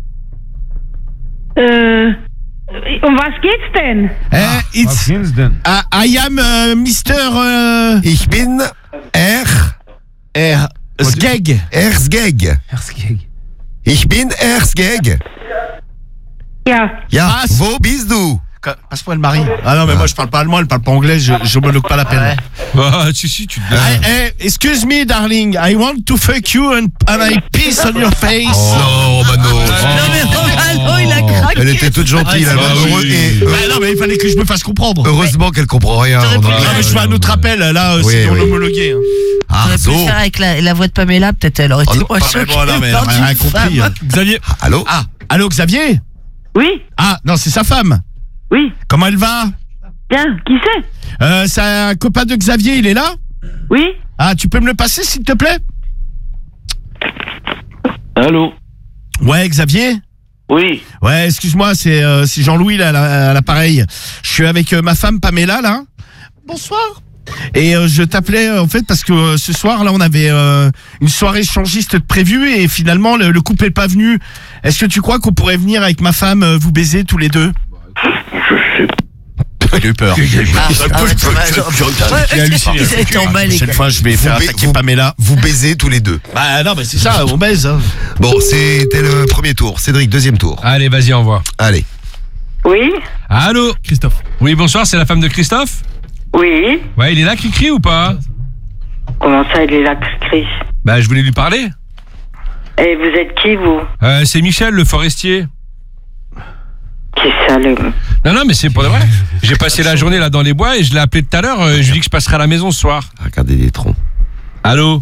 Speaker 10: Äh, um was geht's denn?
Speaker 6: Eh, it's, uh, I am uh, Mister Uh,
Speaker 2: Ich bin Er,
Speaker 6: er, Sgeg.
Speaker 2: Erzgeg. Ich bin Erzgeg.
Speaker 10: Ja.
Speaker 2: Ja,
Speaker 6: Was?
Speaker 2: wo bist du?
Speaker 6: Passe-moi le mari. Ah non, mais moi je parle pas allemand, elle parle pas anglais, je, je me loque pas la peine.
Speaker 4: Bah si, si, tu te
Speaker 6: I, eh, excuse me, darling, I want to fuck you and, and I piss on your face.
Speaker 2: Non, Romano.
Speaker 5: Non mais Romano il a craqué.
Speaker 2: Elle était toute gentille, là.
Speaker 6: Ah,
Speaker 2: Heureux-
Speaker 6: oui.
Speaker 2: et
Speaker 6: Bah
Speaker 2: heureux-
Speaker 6: non, mais il fallait que je me fasse comprendre.
Speaker 2: Heureusement qu'elle comprend rien.
Speaker 5: T'aurais pu-
Speaker 2: Romano.
Speaker 6: Non, mais je fais un autre appel, là, euh,
Speaker 2: Oui,
Speaker 6: c'est dans
Speaker 2: oui.
Speaker 6: l'homologué. hein.
Speaker 2: Ah,
Speaker 5: J'aurais pu
Speaker 2: zo.
Speaker 5: le faire avec la, la voix de Pamela, peut-être elle aurait été
Speaker 2: Oh non,
Speaker 5: moins
Speaker 6: Ah, mais
Speaker 5: choquée
Speaker 6: bon, non, mais elle a
Speaker 5: par
Speaker 6: rien
Speaker 5: une
Speaker 6: compris.
Speaker 5: femme.
Speaker 6: Xavier.
Speaker 2: Allô
Speaker 6: Ah, allô, Xavier?
Speaker 10: Oui,
Speaker 6: Ah, non, c'est sa femme.
Speaker 10: oui.
Speaker 6: Comment elle va?
Speaker 10: Bien, qui c'est?
Speaker 6: Euh, c'est un copain de Xavier, il est là?
Speaker 10: Oui.
Speaker 6: Ah, tu peux me le passer, s'il te plaît?
Speaker 8: Allô?
Speaker 6: Ouais, Xavier?
Speaker 8: Oui.
Speaker 6: Ouais, excuse-moi, c'est euh, c'est Jean-Louis, là, à la- à l'appareil. Je suis avec euh, ma femme Pamela, là. Bonsoir. Et euh, je t'appelais, euh, en fait, parce que euh, ce soir, là, on avait euh, une soirée échangiste de prévue et finalement, le, le couple est pas venu. Est-ce que tu crois qu'on pourrait venir avec ma femme euh, vous baiser tous les deux?
Speaker 8: Je sais pas.
Speaker 6: J'ai eu peur.
Speaker 5: Ah, ah ouais, tu m'as-
Speaker 6: J'ai halluciné.
Speaker 5: Il a été emballé.
Speaker 6: Cette fois, je vais
Speaker 2: Vous
Speaker 6: faire
Speaker 2: ba-
Speaker 6: attaquer
Speaker 2: vous-
Speaker 6: Pamela.
Speaker 2: Vous baisez tous les deux.
Speaker 6: Bah non, mais c'est ça, on baise. Hein.
Speaker 2: Bon, c'était le premier tour. Cédric, deuxième tour.
Speaker 4: Allez, vas-y, envoie.
Speaker 2: Allez.
Speaker 10: Oui.
Speaker 4: Allô Christophe. Oui, bonsoir, c'est la femme de Christophe?
Speaker 10: Oui.
Speaker 4: Ouais, il est là, Cricri, ou pas?
Speaker 10: Comment ça, il est là, Chris?
Speaker 4: Bah, je voulais lui parler.
Speaker 10: Et vous êtes qui, vous?
Speaker 4: Euh, c'est Michel, le forestier.
Speaker 10: Qui ça, le...
Speaker 4: Non, non, mais c'est pour de vrai. J'ai passé la journée là dans les bois et je l'ai appelé tout à l'heure. euh, Je lui ai dit que je passerai à la maison ce soir.
Speaker 2: Regardez des troncs.
Speaker 4: Allô?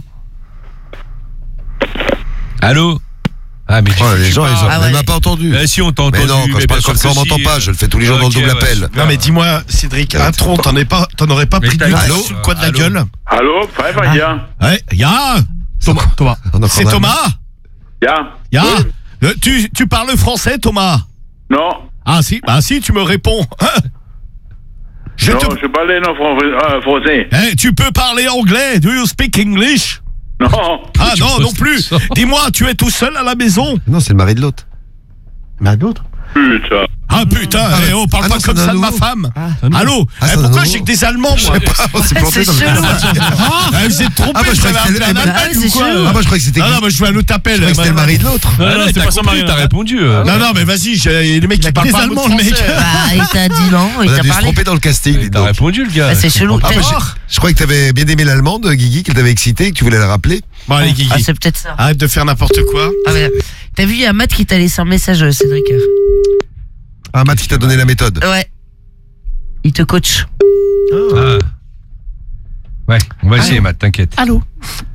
Speaker 4: Allô? Ah, mais
Speaker 2: Oh, les gens, ils ont
Speaker 5: Ah
Speaker 2: elle
Speaker 5: ouais.
Speaker 2: m'a pas entendu.
Speaker 4: Euh, si, on t'a entendu.
Speaker 2: Mais non, quand je
Speaker 4: mais
Speaker 2: parle
Speaker 4: bien
Speaker 2: comme
Speaker 4: sûr
Speaker 2: ça, on
Speaker 4: que
Speaker 2: m'entend
Speaker 4: si.
Speaker 2: pas. Je le fais tous les jours dans le
Speaker 4: Ok,
Speaker 2: double
Speaker 4: ouais,
Speaker 2: appel.
Speaker 4: super.
Speaker 6: Non, mais dis-moi, Cédric, un tronc, t'en es pas, t'en aurais pas
Speaker 4: Mais
Speaker 6: pris
Speaker 4: t'as
Speaker 6: du
Speaker 4: vu,
Speaker 6: tout
Speaker 2: allô
Speaker 6: sur le coin de la
Speaker 4: Allô
Speaker 6: gueule?
Speaker 1: Allô? Frère, Yann?
Speaker 6: Ouais, ya Thomas, Thomas.
Speaker 2: On a
Speaker 6: C'est
Speaker 2: quand même-
Speaker 6: Thomas?
Speaker 1: Yann?
Speaker 6: Ya Euh, tu, tu parles français, Thomas?
Speaker 1: Non.
Speaker 6: Ah si, bah si, tu me réponds. Hein? Je
Speaker 1: Non,
Speaker 6: te...
Speaker 1: je parlais non fran- euh, français.
Speaker 6: Eh, tu peux parler anglais? Do you speak English?
Speaker 1: Non.
Speaker 6: Ah
Speaker 4: Tu
Speaker 6: non,
Speaker 4: poses
Speaker 6: non plus.
Speaker 4: ça.
Speaker 6: Dis-moi, tu es tout seul à la maison?
Speaker 2: Non, c'est le mari de l'autre.
Speaker 6: Mais d'autres?
Speaker 1: Putain.
Speaker 6: Ah putain,
Speaker 2: Ah,
Speaker 6: eh, oh, parle
Speaker 2: ah
Speaker 6: pas
Speaker 2: non,
Speaker 6: comme
Speaker 2: c'est un
Speaker 6: ça de ma
Speaker 2: nouveau.
Speaker 6: femme.
Speaker 2: Ah.
Speaker 6: Allô?
Speaker 2: Ah,
Speaker 6: Eh,
Speaker 2: c'est un
Speaker 6: pourquoi
Speaker 2: nouveau.
Speaker 6: j'ai que des Allemands, moi?
Speaker 2: On s'est planté
Speaker 5: C'est
Speaker 2: dans le.
Speaker 5: chelou.
Speaker 6: Ah, vous êtes trompé,
Speaker 2: Ah, bah, je
Speaker 6: vous
Speaker 2: croyais
Speaker 6: avez
Speaker 2: que c'était
Speaker 6: appelé un
Speaker 2: le-
Speaker 6: appel
Speaker 5: Ah,
Speaker 6: ou
Speaker 5: c'est
Speaker 6: quoi?
Speaker 5: chelou.
Speaker 2: Ah, moi, je croyais que c'était.
Speaker 6: Non, non, mais je veux un autre appel.
Speaker 2: Je croyais que c'était le mari de l'autre.
Speaker 4: Ah, non, c'est pas ça, Marie. T'as répondu. euh.
Speaker 6: Non, non, mais vas-y, j'ai- le mec qui parle
Speaker 7: des
Speaker 6: pas un
Speaker 7: Allemands,
Speaker 6: mot de
Speaker 7: le mec.
Speaker 6: français.
Speaker 5: Bah, il t'a dit non,
Speaker 2: On
Speaker 5: il
Speaker 2: a
Speaker 5: t'a
Speaker 2: dû se
Speaker 5: parlé.
Speaker 2: tromper dans le casting. dis
Speaker 4: T'as
Speaker 2: donc.
Speaker 4: répondu, le gars.
Speaker 5: Bah, c'est chelou.
Speaker 2: Ah, bah,
Speaker 5: peut-être.
Speaker 2: je, je croyais que t'avais bien aimé l'allemande, Guigui, qu'elle t'avait excité, que tu voulais la rappeler.
Speaker 6: Bon, allez, Guigui.
Speaker 5: Ah, c'est peut-être ça.
Speaker 6: Arrête de faire n'importe quoi.
Speaker 5: Ah, ouais. T'as vu, il y a Matt qui t'a laissé un message, Cédric.
Speaker 2: Ah, Matt qui t'a donné la méthode.
Speaker 5: Ouais. Il te coach.
Speaker 4: Ah. Ouais, on va essayer, Matt, t'inquiète.
Speaker 5: Allô?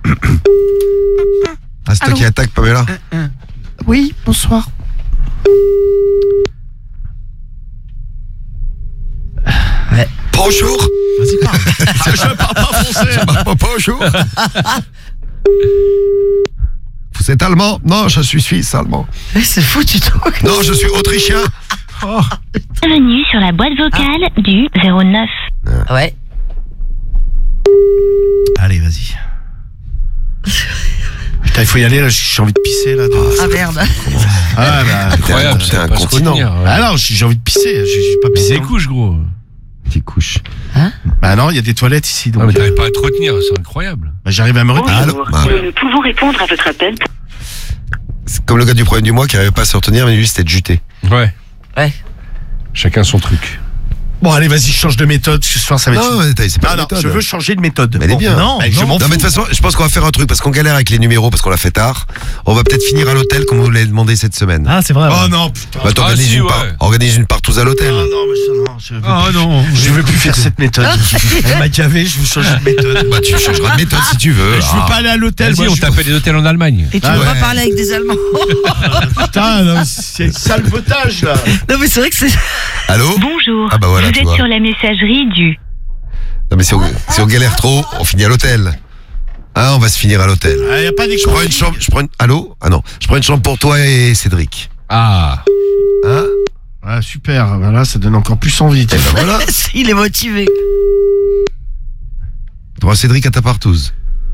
Speaker 2: Ah, c'est toi qui attaque, Pamela.
Speaker 5: Oui, bonsoir.
Speaker 2: Bonjour.
Speaker 6: Vas-y, parle. Je parle pas français.
Speaker 2: Bah, Bonjour. Vous êtes allemand? Non, je suis suisse allemand.
Speaker 5: Eh, c'est fou, tu te
Speaker 2: Non, je suis autrichien. Oh.
Speaker 11: Bienvenue sur la boîte vocale du zéro neuf.
Speaker 5: Ouais.
Speaker 6: Allez, vas-y. Putain, il faut y aller, là, j'ai envie de pisser, là. de-
Speaker 5: Ah merde.
Speaker 6: Ah, bah,
Speaker 4: Incroyable,
Speaker 2: T'es un
Speaker 4: ça va pas se
Speaker 2: continent.
Speaker 4: retenir, ouais.
Speaker 6: Ah non, j'ai j'ai envie de pisser, j'ai j'ai pas
Speaker 4: Pisse
Speaker 6: pissé.
Speaker 4: les couches, gros.
Speaker 2: Petite couche.
Speaker 5: Hein?
Speaker 6: Bah non, il y a des toilettes ici. Donc.
Speaker 4: Ah, mais t'arrives pas à te retenir, c'est incroyable.
Speaker 6: Bah, j'arrive à me retenir.
Speaker 2: Allô bah.
Speaker 12: Nous ne pouvons répondre à votre appel.
Speaker 2: C'est comme le gars du problème du mois qui n'arrivait pas à se retenir, mais lui c'était de juter.
Speaker 4: Ouais.
Speaker 5: Ouais.
Speaker 4: Chacun son truc.
Speaker 6: Bon, allez, vas-y, change de méthode. Ce soir, ça va être.
Speaker 2: Non, mais t'as- c'est pas
Speaker 6: non,
Speaker 2: la
Speaker 6: non,
Speaker 2: méthode.
Speaker 6: je veux changer de méthode.
Speaker 2: Mais elle est
Speaker 6: Bon,
Speaker 2: bien.
Speaker 6: Non,
Speaker 2: Mais
Speaker 6: je m'en
Speaker 2: non,
Speaker 6: fous.
Speaker 2: mais de toute façon, je pense qu'on va faire un truc parce qu'on galère avec les numéros parce qu'on l'a fait tard. On va peut-être finir à l'hôtel comme vous l'avez demandé cette semaine.
Speaker 7: Ah, c'est vrai.
Speaker 6: Oh
Speaker 7: ouais.
Speaker 6: non, putain.
Speaker 2: Bah, t'organises
Speaker 4: Ah, si,
Speaker 2: une,
Speaker 4: ouais.
Speaker 2: part- organise une partouze à l'hôtel.
Speaker 6: Ah non, mais ça, non, je veux
Speaker 7: Ah
Speaker 6: plus.
Speaker 7: non.
Speaker 6: Je veux plus faire cette méthode. Elle m'a gavé, je veux changer de méthode.
Speaker 2: Bah, tu changeras de méthode si tu veux.
Speaker 6: Je veux
Speaker 2: Ah.
Speaker 6: pas aller à l'hôtel.
Speaker 4: Vas-y,
Speaker 6: moi,
Speaker 4: on
Speaker 6: je-
Speaker 4: t'appelle des hôtels en Allemagne.
Speaker 5: Et tu
Speaker 6: Ah
Speaker 5: veux
Speaker 6: ouais.
Speaker 5: pas parler avec des Allemands.
Speaker 6: Putain, non, c'est salvetage là.
Speaker 5: Non, mais c'est vrai que c'est.
Speaker 2: Allô
Speaker 11: Bonjour.
Speaker 2: Ah bah voilà,
Speaker 11: Vous
Speaker 2: tu
Speaker 11: êtes
Speaker 2: vois.
Speaker 11: sur la messagerie du
Speaker 2: Non, mais si on, si on galère trop, on finit à l'hôtel. Hein, on va se finir à l'hôtel.
Speaker 6: Il ah, y a pas
Speaker 2: Je prends une chambre. Je prends une... Allô Ah non. Je prends une chambre pour toi et Cédric.
Speaker 4: Ah.
Speaker 2: Hein
Speaker 6: Ah, super. Voilà, ça donne encore plus envie.
Speaker 2: Et ben voilà.
Speaker 5: Il est motivé.
Speaker 2: Tu prends Cédric à ta partouze.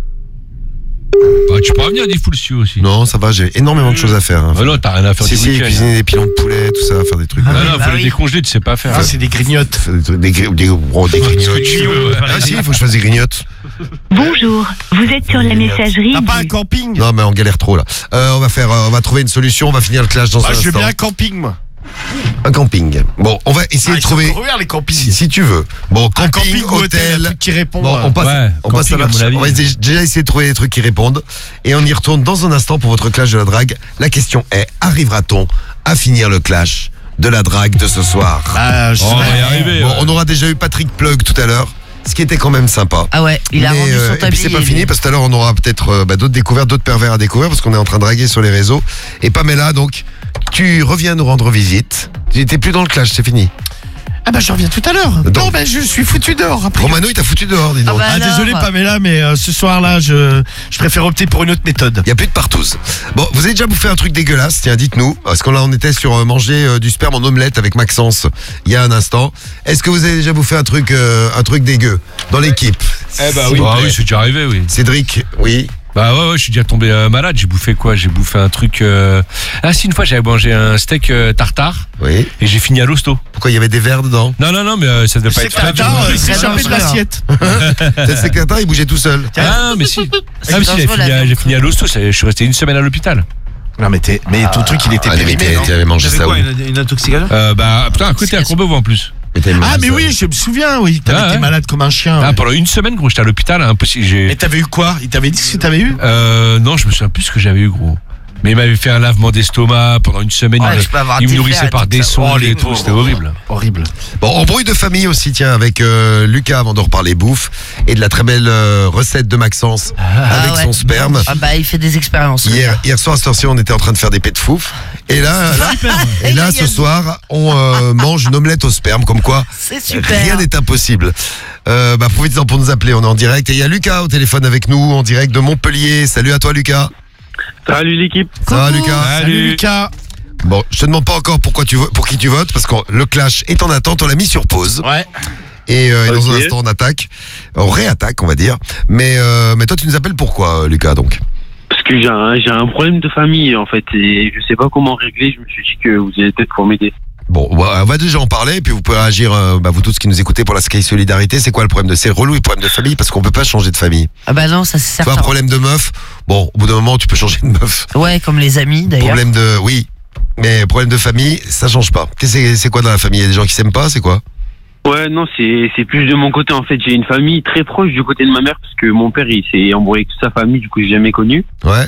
Speaker 4: Bah, tu peux revenir des foules dessus aussi.
Speaker 2: Non, ça va, j'ai énormément de choses à faire. Hein.
Speaker 4: Bah non, t'as rien à faire
Speaker 2: Si,
Speaker 4: du
Speaker 2: si,
Speaker 4: week-end.
Speaker 2: cuisiner des pilons de poulet, tout ça, faire des trucs.
Speaker 4: Non,
Speaker 2: ouais.
Speaker 4: non,
Speaker 5: bah
Speaker 4: faut les
Speaker 5: oui.
Speaker 4: décongeler, tu sais pas faire.
Speaker 6: Ah, c'est des grignottes.
Speaker 2: Faire des, trucs- des, gri- des, oh, des
Speaker 4: Ce que
Speaker 2: grignottes.
Speaker 4: tu veux, ouais.
Speaker 2: Ah si, il faut que je fasse des grignottes.
Speaker 11: Bonjour. Vous êtes sur la messagerie
Speaker 6: T'as pas un
Speaker 11: du
Speaker 6: camping?
Speaker 2: Non, mais on galère trop là. Euh, on va faire, euh, on va trouver une solution. On va finir le clash dans
Speaker 6: Ah,
Speaker 2: un
Speaker 6: je veux
Speaker 2: instant.
Speaker 6: bien un camping, moi.
Speaker 2: Un camping. Bon, on va essayer
Speaker 6: Ah,
Speaker 2: de
Speaker 6: ils sont
Speaker 2: trouver.
Speaker 6: trop ouverts, les campings.
Speaker 2: Si, si tu veux. Bon,
Speaker 6: Un
Speaker 2: camping,
Speaker 6: camping ou hôtel, un
Speaker 2: hôtel.
Speaker 6: truc qui répond.
Speaker 2: Bon,
Speaker 6: euh,
Speaker 2: on passe,
Speaker 4: Ouais,
Speaker 2: on passe à
Speaker 4: camping,
Speaker 2: la
Speaker 4: à mon avis.
Speaker 2: On va dé- déjà essayer de trouver des trucs qui répondent. Et on y retourne dans un instant pour votre clash de la drague. La question est, arrivera-t-on à finir le clash de la drague de ce soir?
Speaker 6: Ah, je
Speaker 4: Oh, on va y
Speaker 6: sais.
Speaker 4: arriver.
Speaker 2: Bon,
Speaker 4: ouais.
Speaker 2: on aura déjà eu Patrick Plug tout à l'heure, ce qui était quand même sympa.
Speaker 5: Ah ouais, il a
Speaker 2: Mais,
Speaker 5: rendu
Speaker 2: euh,
Speaker 5: son
Speaker 2: et puis
Speaker 5: tablier.
Speaker 2: c'est pas fini
Speaker 5: lui.
Speaker 2: parce que tout à l'heure on aura peut-être euh, bah, d'autres découvertes, d'autres pervers à découvrir parce qu'on est en train de draguer sur les réseaux. Et Pamela, donc, tu reviens nous rendre visite. Tu n'étais plus dans le clash, c'est fini.
Speaker 6: Ah bah je reviens tout à l'heure.
Speaker 2: Donc-
Speaker 6: Non, bah je suis foutu dehors après.
Speaker 2: Romano, il t'a foutu dehors, dis donc.
Speaker 5: Ah bah
Speaker 6: Ah,
Speaker 5: alors.
Speaker 6: désolé Pamela, mais euh, ce soir-là, je, je préfère opter pour une autre méthode.
Speaker 2: Il n'y a plus de partouze. Bon, vous avez déjà bouffé un truc dégueulasse, tiens, dites-nous. Parce qu'on là, on était sur euh, manger euh, du sperme en omelette avec Maxence il y a un instant. Est-ce que vous avez déjà bouffé un truc, euh, un truc dégueu dans l'équipe?
Speaker 4: Eh bah oui. Ah oui, c'est déjà arrivé, oui.
Speaker 2: Cédric, oui.
Speaker 4: Bah ouais, ouais, je suis déjà tombé euh, malade. J'ai bouffé quoi? J'ai bouffé un truc. Euh... Ah si, une fois j'avais mangé un steak euh, tartare
Speaker 2: Oui.
Speaker 4: et j'ai fini à l'hosto.
Speaker 2: Pourquoi il y avait des verres dedans?
Speaker 4: Non, non, non, mais euh, ça devait pas
Speaker 6: C'est
Speaker 4: être frais.
Speaker 6: Tartare,
Speaker 4: du
Speaker 6: euh,
Speaker 4: coup.
Speaker 6: c'est
Speaker 5: très
Speaker 6: échappé de
Speaker 5: dangereux.
Speaker 6: l'assiette.
Speaker 2: Peut-être c'est que Tartare, il bougeait tout seul.
Speaker 4: Ah, mais si. Ah, mais si, j'ai
Speaker 5: dangereux,
Speaker 4: fini,
Speaker 5: la
Speaker 4: à- j'ai
Speaker 5: viande.
Speaker 4: fini à l'hosto. ça- Je suis resté une semaine à l'hôpital.
Speaker 6: Non mais, t'es- mais ton truc il était
Speaker 2: Ah, mais
Speaker 6: périmé,
Speaker 2: t'avais
Speaker 6: non?
Speaker 2: t'avais mangé
Speaker 7: T'avais
Speaker 2: ça où?
Speaker 7: quoi, une, une intoxication?
Speaker 4: Euh, bah putain, à côté à Courbevoie en plus.
Speaker 2: Mais t'avais mangé
Speaker 6: Ah mais
Speaker 2: ça
Speaker 6: oui,
Speaker 2: où?
Speaker 6: je me souviens, oui. T'avais
Speaker 4: Ah,
Speaker 6: été
Speaker 4: ouais.
Speaker 6: malade comme un chien.
Speaker 4: Ah,
Speaker 6: ouais.
Speaker 4: pendant une semaine, gros, j'étais à l'hôpital, impossible. J'ai.
Speaker 6: Mais t'avais eu quoi? Il t'avait dit ce que t'avais eu?
Speaker 4: Euh, non, je me souviens plus ce que j'avais eu, gros. Mais il m'avait fait un lavement d'estomac pendant une semaine.
Speaker 5: Ouais,
Speaker 4: il me-
Speaker 5: je peux avoir
Speaker 4: il me
Speaker 5: des
Speaker 4: nourrissait
Speaker 5: verres et
Speaker 4: par
Speaker 5: tout
Speaker 4: des
Speaker 5: ça.
Speaker 4: sondes
Speaker 6: Oh, les
Speaker 4: et tout.
Speaker 6: pauvres.
Speaker 4: C'était horrible.
Speaker 6: Horrible.
Speaker 2: Bon, embrouille de famille aussi, tiens, avec euh, Lucas avant de reparler bouffe et de la très belle euh, recette de Maxence avec
Speaker 5: Ah ouais.
Speaker 2: son sperme.
Speaker 5: Ah bah il fait des expériences.
Speaker 2: Hier, hier soir à cette heure-ci, on était en train de faire des pets de fouf. Et là, là, et là, ce soir, on euh, mange une omelette au sperme, comme quoi
Speaker 5: C'est super.
Speaker 2: rien n'est impossible. Euh, bah, profitez-en pour nous appeler, on est en direct. Et il y a Lucas au téléphone avec nous, en direct de Montpellier. Salut à toi, Lucas.
Speaker 1: Salut l'équipe.
Speaker 2: Ça va, Lucas?
Speaker 6: Salut Lucas.
Speaker 2: Bon, je te demande pas encore pourquoi tu vo- pour qui tu votes, parce que le clash est en attente, on l'a mis sur pause.
Speaker 6: Ouais.
Speaker 2: Et, euh, et dans
Speaker 1: Ok.
Speaker 2: un instant, on attaque. On réattaque, on va dire. Mais, euh, mais toi, tu nous appelles pourquoi, euh, Lucas, donc?
Speaker 8: Parce que j'ai un, j'ai un problème de famille, en fait, et je sais pas comment régler. Je me suis dit que vous allez peut-être pour m'aider.
Speaker 2: Bon, bah, on va déjà en parler, puis vous pouvez réagir, euh, bah, vous tous qui nous écoutez pour la Sky Solidarité. C'est quoi le problème de c'est relou, le problème de famille, parce qu'on peut pas changer de famille.
Speaker 5: Ah bah non, ça c'est
Speaker 2: Tu vois, un
Speaker 5: certain.
Speaker 2: problème de meuf, bon, au bout d'un moment, tu peux changer de meuf.
Speaker 5: Ouais, comme les amis d'ailleurs.
Speaker 2: Problème de, oui, mais problème de famille, ça change pas. Qu'est-ce que C'est c'est quoi dans la famille? Il y a des gens qui s'aiment pas, c'est quoi?
Speaker 8: Ouais, non, c'est c'est plus de mon côté, en fait. J'ai une famille très proche du côté de ma mère, parce que mon père, il s'est embrouillé avec toute sa famille, du coup, j'ai jamais connu.
Speaker 2: Ouais.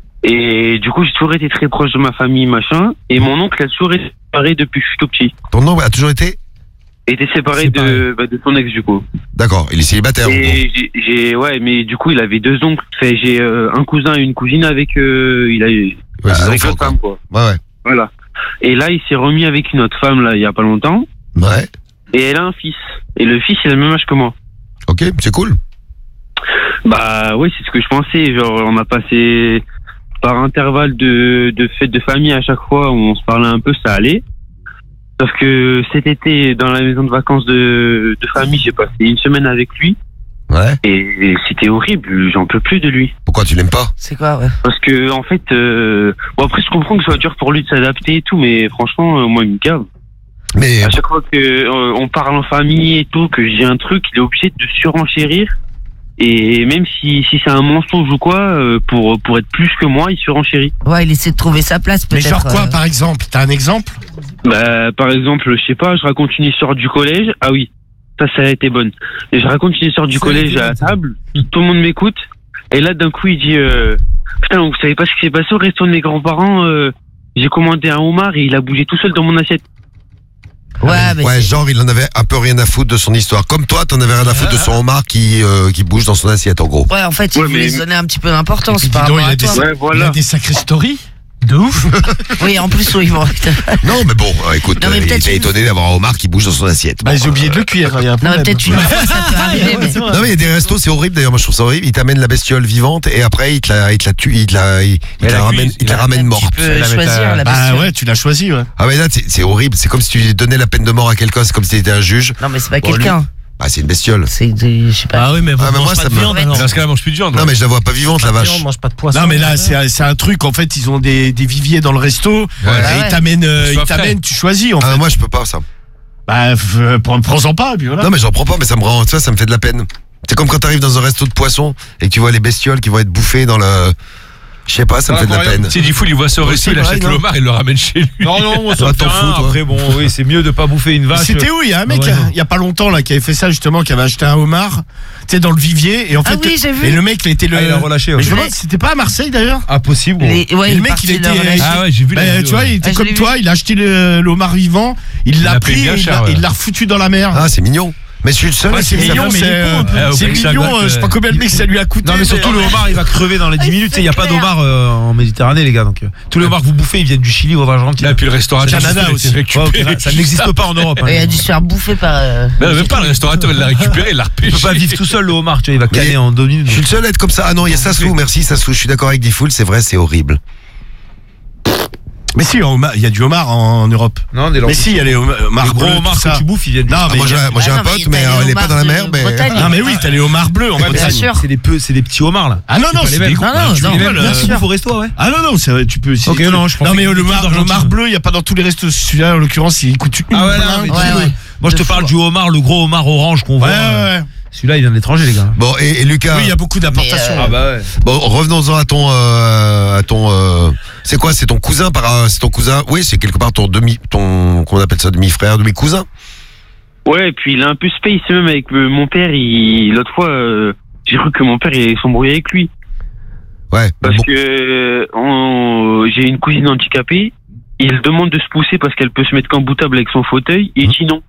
Speaker 8: Et du coup, j'ai toujours été très proche de ma famille, machin. Et mon oncle a toujours été séparé depuis que je suis tout petit.
Speaker 2: Ton nom a toujours été?
Speaker 8: était séparé,
Speaker 7: Séparé.
Speaker 8: de bah, de son ex, du coup.
Speaker 2: D'accord, il est célibataire. en gros.
Speaker 8: Et j'ai- j'ai ouais, mais du coup, il avait deux oncles. Fait, j'ai euh, un cousin et une cousine avec euh, il a eu
Speaker 2: Ouais, ses
Speaker 8: avec
Speaker 2: enfants,
Speaker 8: l'autre
Speaker 2: quoi.
Speaker 8: femme, quoi.
Speaker 2: Ouais, ouais.
Speaker 8: Voilà. Et là, il s'est remis avec une autre femme là, il y a pas longtemps.
Speaker 2: Ouais.
Speaker 8: Et elle a un fils. Et le fils, il a le même âge que moi.
Speaker 2: Ok, c'est cool.
Speaker 8: Bah ouais, c'est ce que je pensais. Genre, on a passé par intervalle de de fêtes de famille à chaque fois où on se parlait un peu, ça allait. Sauf que cet été, dans la maison de vacances de, de famille, j'ai passé une semaine avec lui.
Speaker 2: Ouais.
Speaker 8: Et, et c'était horrible, j'en peux plus de lui.
Speaker 2: Pourquoi tu l'aimes pas?
Speaker 5: C'est quoi, ouais.
Speaker 8: Parce que, en fait, euh, bon après, je comprends que ce soit dur pour lui de s'adapter et tout, mais franchement, euh, moi, il me gave.
Speaker 2: Mais
Speaker 8: À chaque fois que euh, on parle en famille et tout, que j'ai un truc, il est obligé de surenchérir. Et même si, si c'est un mensonge ou quoi, euh, pour, pour être plus que moi, il surenchérit.
Speaker 5: Ouais, il essaie de trouver sa place
Speaker 6: Mais
Speaker 5: peut-être.
Speaker 6: genre quoi,
Speaker 5: euh.
Speaker 6: par exemple? T'as un exemple?
Speaker 8: Bah, par exemple, je sais pas, je raconte une histoire du collège. Ah oui, ça, ça a été bonne. Et je raconte une histoire du
Speaker 7: Ça a
Speaker 8: collège
Speaker 7: été
Speaker 8: à la
Speaker 7: bonne,
Speaker 8: table. Tout le monde m'écoute. Et là, d'un coup, il dit euh, putain, vous savez pas ce qui s'est passé au resto de mes grands-parents euh, j'ai commandé un homard et il a bougé tout seul dans mon assiette.
Speaker 5: Ouais, mais
Speaker 2: ouais,
Speaker 5: c'est-
Speaker 2: genre il en avait un peu rien à foutre de son histoire. Comme toi, t'en avais rien à foutre de son homard qui, euh, qui bouge dans son assiette en gros.
Speaker 5: ouais, en fait, il
Speaker 8: Ouais,
Speaker 5: voulait
Speaker 8: mais-
Speaker 5: se donner un petit peu d'importance
Speaker 6: Et puis,
Speaker 5: par
Speaker 6: dis donc,
Speaker 5: rapport
Speaker 6: il a
Speaker 5: à
Speaker 6: des-
Speaker 5: toi.
Speaker 8: Ouais,
Speaker 6: Il a
Speaker 8: voilà.
Speaker 6: des sacrées stories. De ouf.
Speaker 5: Oui, en plus, oui, bon.
Speaker 2: Non, mais bon, euh, écoute,
Speaker 5: Non, mais
Speaker 2: euh, il
Speaker 5: peut-être
Speaker 2: était
Speaker 5: une-
Speaker 2: étonné d'avoir un homard qui bouge dans son assiette.
Speaker 6: Bah,
Speaker 2: Bon,
Speaker 6: ils ont oublié de
Speaker 2: euh,
Speaker 6: le cuire, il y a un
Speaker 5: Non,
Speaker 6: problème.
Speaker 5: mais peut-être une fois, ça peut arriver, mais.
Speaker 2: Non, mais il y a des restos, c'est horrible d'ailleurs, moi je trouve ça horrible. Ils t'amènent la bestiole vivante et après ils te la, ils te la tuent, ils te la, ils, ils te
Speaker 7: la
Speaker 2: la ramènent,
Speaker 7: cuisent,
Speaker 2: ils te la
Speaker 7: la-
Speaker 2: ramènent
Speaker 5: Tu
Speaker 2: morte.
Speaker 5: peux
Speaker 7: la mettre
Speaker 5: choisir
Speaker 7: à-
Speaker 5: la
Speaker 6: Bah
Speaker 5: bestiole.
Speaker 6: ouais, tu l'as choisi, ouais.
Speaker 2: Ah mais là c'est c'est horrible, c'est comme si tu donnais la peine de mort à quelqu'un, c'est comme si t'étais un juge.
Speaker 5: Non, mais c'est pas
Speaker 2: Bon, lui-
Speaker 5: quelqu'un.
Speaker 2: Ah c'est une bestiole.
Speaker 5: C'est des. Je sais pas.
Speaker 3: Ah oui, mais
Speaker 2: Ah, mais moi, ça me-
Speaker 3: viande, alors.
Speaker 4: Dans ce cas-là, mange plus de viande.
Speaker 2: Non mais je la vois pas vivante la vache.
Speaker 3: On mange pas de poisson.
Speaker 6: Non mais là c'est un- c'est un truc en fait ils ont des, des viviers dans le resto et
Speaker 5: Ah
Speaker 6: ils
Speaker 5: ouais.
Speaker 6: t'amènent euh,
Speaker 4: Soit
Speaker 6: ils t'amènent
Speaker 4: frais.
Speaker 6: tu choisis en fait.
Speaker 2: Ah moi je peux pas ça.
Speaker 6: Bah f- euh, prends- prends-en pas et puis voilà.
Speaker 2: Non mais j'en prends pas mais ça me rend, tu vois, ça me fait de la peine. C'est comme quand t'arrives dans un resto de poisson et que tu vois les bestioles qui vont être bouffées dans le, je sais pas, ça me fait de la peine.
Speaker 4: Si du coup, il voit ça au resto, il
Speaker 2: pareil,
Speaker 4: achète
Speaker 2: non
Speaker 4: le homard et le ramène chez lui.
Speaker 7: Non, non, moi, ça
Speaker 2: Toi,
Speaker 7: me fait
Speaker 2: t'en
Speaker 7: rien.
Speaker 2: fous, toi.
Speaker 7: Après, bon, oui, c'est mieux de pas bouffer une vache.
Speaker 6: C'était où il y a un mec
Speaker 7: Ouais,
Speaker 6: hein,
Speaker 7: non.
Speaker 6: il y a pas longtemps là qui avait fait ça justement qui avait acheté un homard tu sais dans le vivier et en
Speaker 5: Ah
Speaker 6: fait
Speaker 5: oui, j'ai vu.
Speaker 6: et le mec il était le
Speaker 7: Ah, il a relâché,
Speaker 6: mais
Speaker 7: ouais.
Speaker 6: je me demande, c'était pas à Marseille d'ailleurs.
Speaker 7: Ah, possible. gros.
Speaker 5: Les- ouais,
Speaker 6: Et
Speaker 5: il
Speaker 6: le
Speaker 5: est
Speaker 6: mec,
Speaker 5: parti
Speaker 6: il
Speaker 5: leur
Speaker 6: était-
Speaker 5: relâcher.
Speaker 4: Ah ouais, j'ai vu la
Speaker 6: Bah,
Speaker 4: vidéo,
Speaker 6: tu vois,
Speaker 4: ouais.
Speaker 6: il était
Speaker 5: Ah, je
Speaker 6: comme
Speaker 5: l'ai
Speaker 6: toi, il a acheté le, le homard vivant, il l'a
Speaker 4: l'a payé
Speaker 6: pris,
Speaker 4: bien
Speaker 6: et il
Speaker 4: cher,
Speaker 6: l'a-
Speaker 4: ouais.
Speaker 6: il l'a refoutu dans la mer.
Speaker 2: Ah c'est mignon. Mais je suis le seul.
Speaker 6: Ouais, c'est
Speaker 2: qui-
Speaker 6: mignon,
Speaker 3: mais il
Speaker 6: c'est
Speaker 3: est con, un peu.
Speaker 6: euh,
Speaker 4: Ouais,
Speaker 6: c'est
Speaker 4: au Bec
Speaker 6: mignon,
Speaker 4: Sagot,
Speaker 6: euh, je sais pas
Speaker 4: euh,
Speaker 6: combien de mecs ça lui a coûté.
Speaker 7: Non mais surtout le homard il va crever dans les dix minutes et il y a pas d'homard euh, en Méditerranée les gars donc euh, tous les homards que vous bouffez ils viennent du Chili ou d'Argentine.
Speaker 4: Là, et puis le restaurateur,
Speaker 6: Canada
Speaker 4: il s'est
Speaker 6: aussi.
Speaker 4: fait
Speaker 7: Ouais, ok,
Speaker 4: récupérer.
Speaker 7: là, ça n'existe pas en Europe. hein.
Speaker 5: Ouais, il a dû se faire bouffer par. euh,
Speaker 4: Non, même pas, le restaurateur, il l'a récupéré, il l'a
Speaker 7: Il
Speaker 4: repêché.
Speaker 7: peut pas vivre tout seul le homard, tu vois, il va caler
Speaker 2: Mais-
Speaker 7: en deux minutes.
Speaker 2: Je suis le seul à être comme ça. Ah non, il y a Sassou, merci Sassou. Je suis d'accord avec Diffoul, c'est vrai, c'est horrible.
Speaker 6: Mais si, en homard- il y a du homard en, en Europe.
Speaker 7: Non, des
Speaker 6: Mais si, il y a les homards
Speaker 7: les gros
Speaker 6: bleus,
Speaker 7: homards
Speaker 6: tout ça.
Speaker 7: que tu bouffes, ils viennent du
Speaker 6: Non,
Speaker 2: Ah,
Speaker 6: mais
Speaker 2: moi j'ai moi, j'ai
Speaker 5: Ah
Speaker 2: un
Speaker 5: non, mais
Speaker 2: pote,
Speaker 5: t'as
Speaker 2: mais
Speaker 5: les
Speaker 2: euh, il est
Speaker 5: homards
Speaker 2: pas dans la
Speaker 5: de
Speaker 2: mer. Mais...
Speaker 5: Bretagne.
Speaker 6: Ah mais oui, t'as les homards bleus en
Speaker 5: Ouais, bien
Speaker 6: Bretagne.
Speaker 5: sûr.
Speaker 7: C'est des peu, c'est des petits homards là.
Speaker 6: Ah non non,
Speaker 7: pas
Speaker 6: c'est
Speaker 7: les
Speaker 6: des
Speaker 7: mêmes.
Speaker 6: gros.
Speaker 5: Non, non,
Speaker 6: Tu
Speaker 5: non,
Speaker 6: rigoles,
Speaker 5: bien
Speaker 6: euh,
Speaker 7: Tu
Speaker 5: sûr.
Speaker 7: bouffes au resto, ouais.
Speaker 6: Ah non non, c'est vrai, tu peux aussi.
Speaker 7: Ok, non, je pensais
Speaker 6: Non mais
Speaker 7: que
Speaker 6: euh, le
Speaker 7: c'était
Speaker 6: mar- le
Speaker 7: d'Argentine.
Speaker 6: homard bleu, il y a pas dans tous les restos. Celui-là en l'occurrence, il coûte une
Speaker 7: Ah ouais, non,
Speaker 6: blinde.
Speaker 7: mais
Speaker 5: Ouais,
Speaker 7: tu-
Speaker 5: ouais.
Speaker 7: Moi je te
Speaker 5: De
Speaker 7: parle
Speaker 5: fou.
Speaker 7: du homard, le gros homard orange qu'on
Speaker 6: Ouais
Speaker 7: voit.
Speaker 6: ouais
Speaker 7: euh,
Speaker 6: ouais.
Speaker 7: Celui-là il vient de l'étranger les gars.
Speaker 2: Bon, et, et Lucas.
Speaker 6: Oui, il y a beaucoup d'importations.
Speaker 5: Mais, euh,
Speaker 7: Ah bah ouais.
Speaker 2: Bon, revenons-en à ton, euh, à ton, euh, c'est quoi, c'est ton cousin par, euh, c'est ton cousin, oui, c'est quelque part ton demi, ton, qu'on appelle ça demi-frère, demi-cousin.
Speaker 8: Ouais, et puis il est un peu space même avec euh, mon père. Il... L'autre fois, euh, j'ai cru que mon père il s'embrouillait avec lui.
Speaker 2: Ouais.
Speaker 8: Parce
Speaker 2: bon.
Speaker 8: que euh, on- j'ai une cousine handicapée. Il demande de se pousser parce qu'elle peut se mettre qu'en boutable avec son fauteuil. Et il dit non.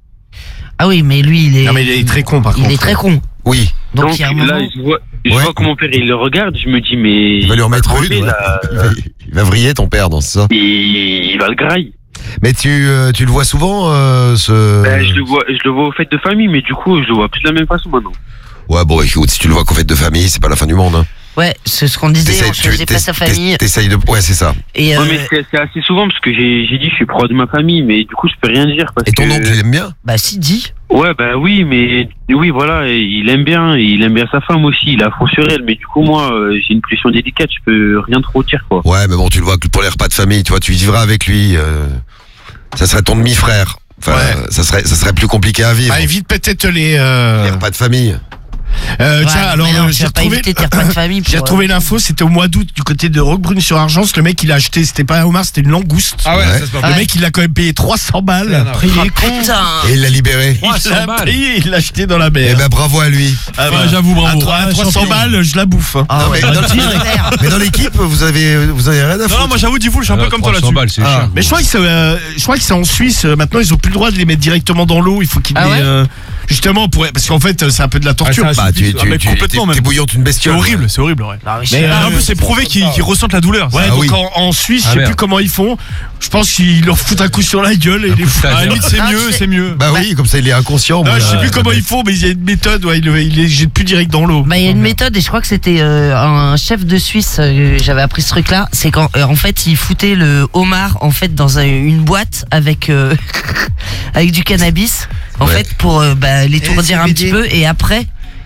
Speaker 5: Ah oui, mais lui, il est.
Speaker 6: Non mais il est très con par
Speaker 5: Il
Speaker 6: contre.
Speaker 5: est très con.
Speaker 2: Oui.
Speaker 5: Donc,
Speaker 8: Donc
Speaker 5: il y a un
Speaker 8: là,
Speaker 5: moment.
Speaker 8: je vois, je
Speaker 2: Ouais.
Speaker 8: vois que mon père il le regarde. Je me dis mais
Speaker 2: Il va lui remettre
Speaker 8: va
Speaker 2: une.
Speaker 8: crever,
Speaker 2: ouais.
Speaker 8: là.
Speaker 2: Il, va, il va vriller ton père dans ça.
Speaker 8: il, il va le grailler.
Speaker 2: Mais tu, euh, tu le vois souvent, euh, ce.
Speaker 8: Ben, je le vois, je le vois aux fêtes de famille, mais du coup, je le vois plus de la même façon maintenant.
Speaker 2: Ouais, bon, écoute, si tu le vois qu'au fait de famille, c'est pas la fin du monde. Hein.
Speaker 5: Ouais, c'est ce qu'on disait,
Speaker 2: T'essayes-
Speaker 5: on choisit
Speaker 2: tu-
Speaker 5: pas sa
Speaker 2: t'ess-
Speaker 5: famille.
Speaker 2: T'essayes de, ouais, c'est ça.
Speaker 5: Et, euh,
Speaker 8: Ouais, mais c'est c'est assez souvent parce que j'ai j'ai dit je suis proche de ma famille, mais du coup, je peux rien dire. Parce
Speaker 2: Et ton
Speaker 8: que...
Speaker 2: oncle, il aime bien?
Speaker 5: bah, si, dit.
Speaker 8: Ouais, bah oui, mais oui, voilà, et il aime bien, et il aime bien sa femme aussi, il a fond sur elle, mais du coup, moi, euh, j'ai une position délicate, je peux rien trop dire, quoi.
Speaker 2: Ouais, mais bon, tu le vois que pour les repas de famille, tu vois, tu vivras avec lui, euh, ça serait ton demi-frère. Enfin,
Speaker 6: Ouais.
Speaker 2: ça serait, ça serait plus compliqué à vivre.
Speaker 6: Bah évite peut-être les. euh,
Speaker 2: Les repas de famille.
Speaker 6: Euh,
Speaker 5: Ouais,
Speaker 6: tiens,
Speaker 5: mais
Speaker 6: alors
Speaker 5: non,
Speaker 6: euh,
Speaker 5: tu
Speaker 6: j'ai
Speaker 5: vas pas
Speaker 6: retrouvé,
Speaker 5: éviter tes repas de famille pour,
Speaker 6: j'ai retrouvé l'info, c'était au mois d'août du côté de Roquebrune-sur-Argence. Le mec il a acheté, c'était pas un homard, c'était une langouste.
Speaker 7: Ah ouais,
Speaker 2: Ouais.
Speaker 7: ça se passe
Speaker 6: Le
Speaker 5: Ouais.
Speaker 6: mec il l'a quand même payé trois cents balles.
Speaker 7: C'est un
Speaker 6: Après, il est con.
Speaker 5: Putain.
Speaker 2: Et il l'a libéré.
Speaker 6: Il l'a payé, il l'a acheté dans la
Speaker 2: Eh
Speaker 6: mer.
Speaker 2: ben, bravo à lui.
Speaker 6: Ah
Speaker 3: Ouais, j'avoue, bravo.
Speaker 6: À trois- à
Speaker 3: Ouais,
Speaker 6: trois cents
Speaker 3: champion.
Speaker 6: balles, je la bouffe. hein.
Speaker 5: Ah
Speaker 2: Non,
Speaker 5: ouais,
Speaker 2: mais dans
Speaker 5: bah,
Speaker 2: le-
Speaker 5: c'est clair.
Speaker 2: Mais dans l'équipe, vous avez, vous avez rien à
Speaker 3: Non,
Speaker 2: foutre.
Speaker 3: non, moi j'avoue, Diffoul, je suis un peu comme toi
Speaker 4: trois cents
Speaker 3: là-dessus.
Speaker 4: balles, c'est
Speaker 6: Ah.
Speaker 4: cher.
Speaker 6: Mais je crois que c'est, euh, je crois que c'est en Suisse. euh, Maintenant, ils ont plus le droit de les mettre directement dans l'eau. Il faut qu'ils
Speaker 5: Ah
Speaker 6: les,
Speaker 5: ouais
Speaker 6: euh, justement pour, parce qu'en fait, c'est un peu de la torture.
Speaker 7: Ah, c'est un
Speaker 2: Bah, tu,
Speaker 3: Ah,
Speaker 2: tu,
Speaker 3: mais
Speaker 2: tu,
Speaker 3: complètement,
Speaker 2: t'es-
Speaker 3: même.
Speaker 2: t'es bouillante une
Speaker 3: C'est
Speaker 2: bestiole.
Speaker 3: horrible, c'est horrible, ouais.
Speaker 5: Non, mais je
Speaker 6: Mais,
Speaker 5: sais
Speaker 6: euh,
Speaker 5: pas.
Speaker 3: En plus, c'est prouvé qu'ils qu'ils ressentent la douleur.
Speaker 6: Ouais,
Speaker 2: Ah
Speaker 6: donc
Speaker 2: oui.
Speaker 6: en, en Suisse,
Speaker 4: Ah,
Speaker 6: je sais
Speaker 4: merde.
Speaker 6: plus comment ils font. Je pense qu'ils leur foutent un coup sur la gueule et
Speaker 4: Un
Speaker 6: les
Speaker 4: coup de
Speaker 6: foutent.
Speaker 4: taser.
Speaker 3: À la limite, c'est
Speaker 5: Ah,
Speaker 3: mieux,
Speaker 5: tu sais-
Speaker 3: c'est mieux.
Speaker 2: Bah oui, comme ça il est inconscient.
Speaker 6: Ah,
Speaker 2: moi,
Speaker 6: je sais
Speaker 2: là.
Speaker 6: plus comment ils font, mais il y a une méthode. Ouais, il, il les jette plus direct dans l'eau.
Speaker 5: Bah, il y a une méthode et je crois que c'était euh, un chef de Suisse. euh, J'avais appris ce truc-là. C'est qu'en euh, en fait, il foutait le homard en fait dans un- une boîte avec euh, avec du cannabis en
Speaker 2: Ouais.
Speaker 5: fait pour euh, bah, l'étourdir
Speaker 2: Eh,
Speaker 5: un
Speaker 2: C B D.
Speaker 5: petit peu et après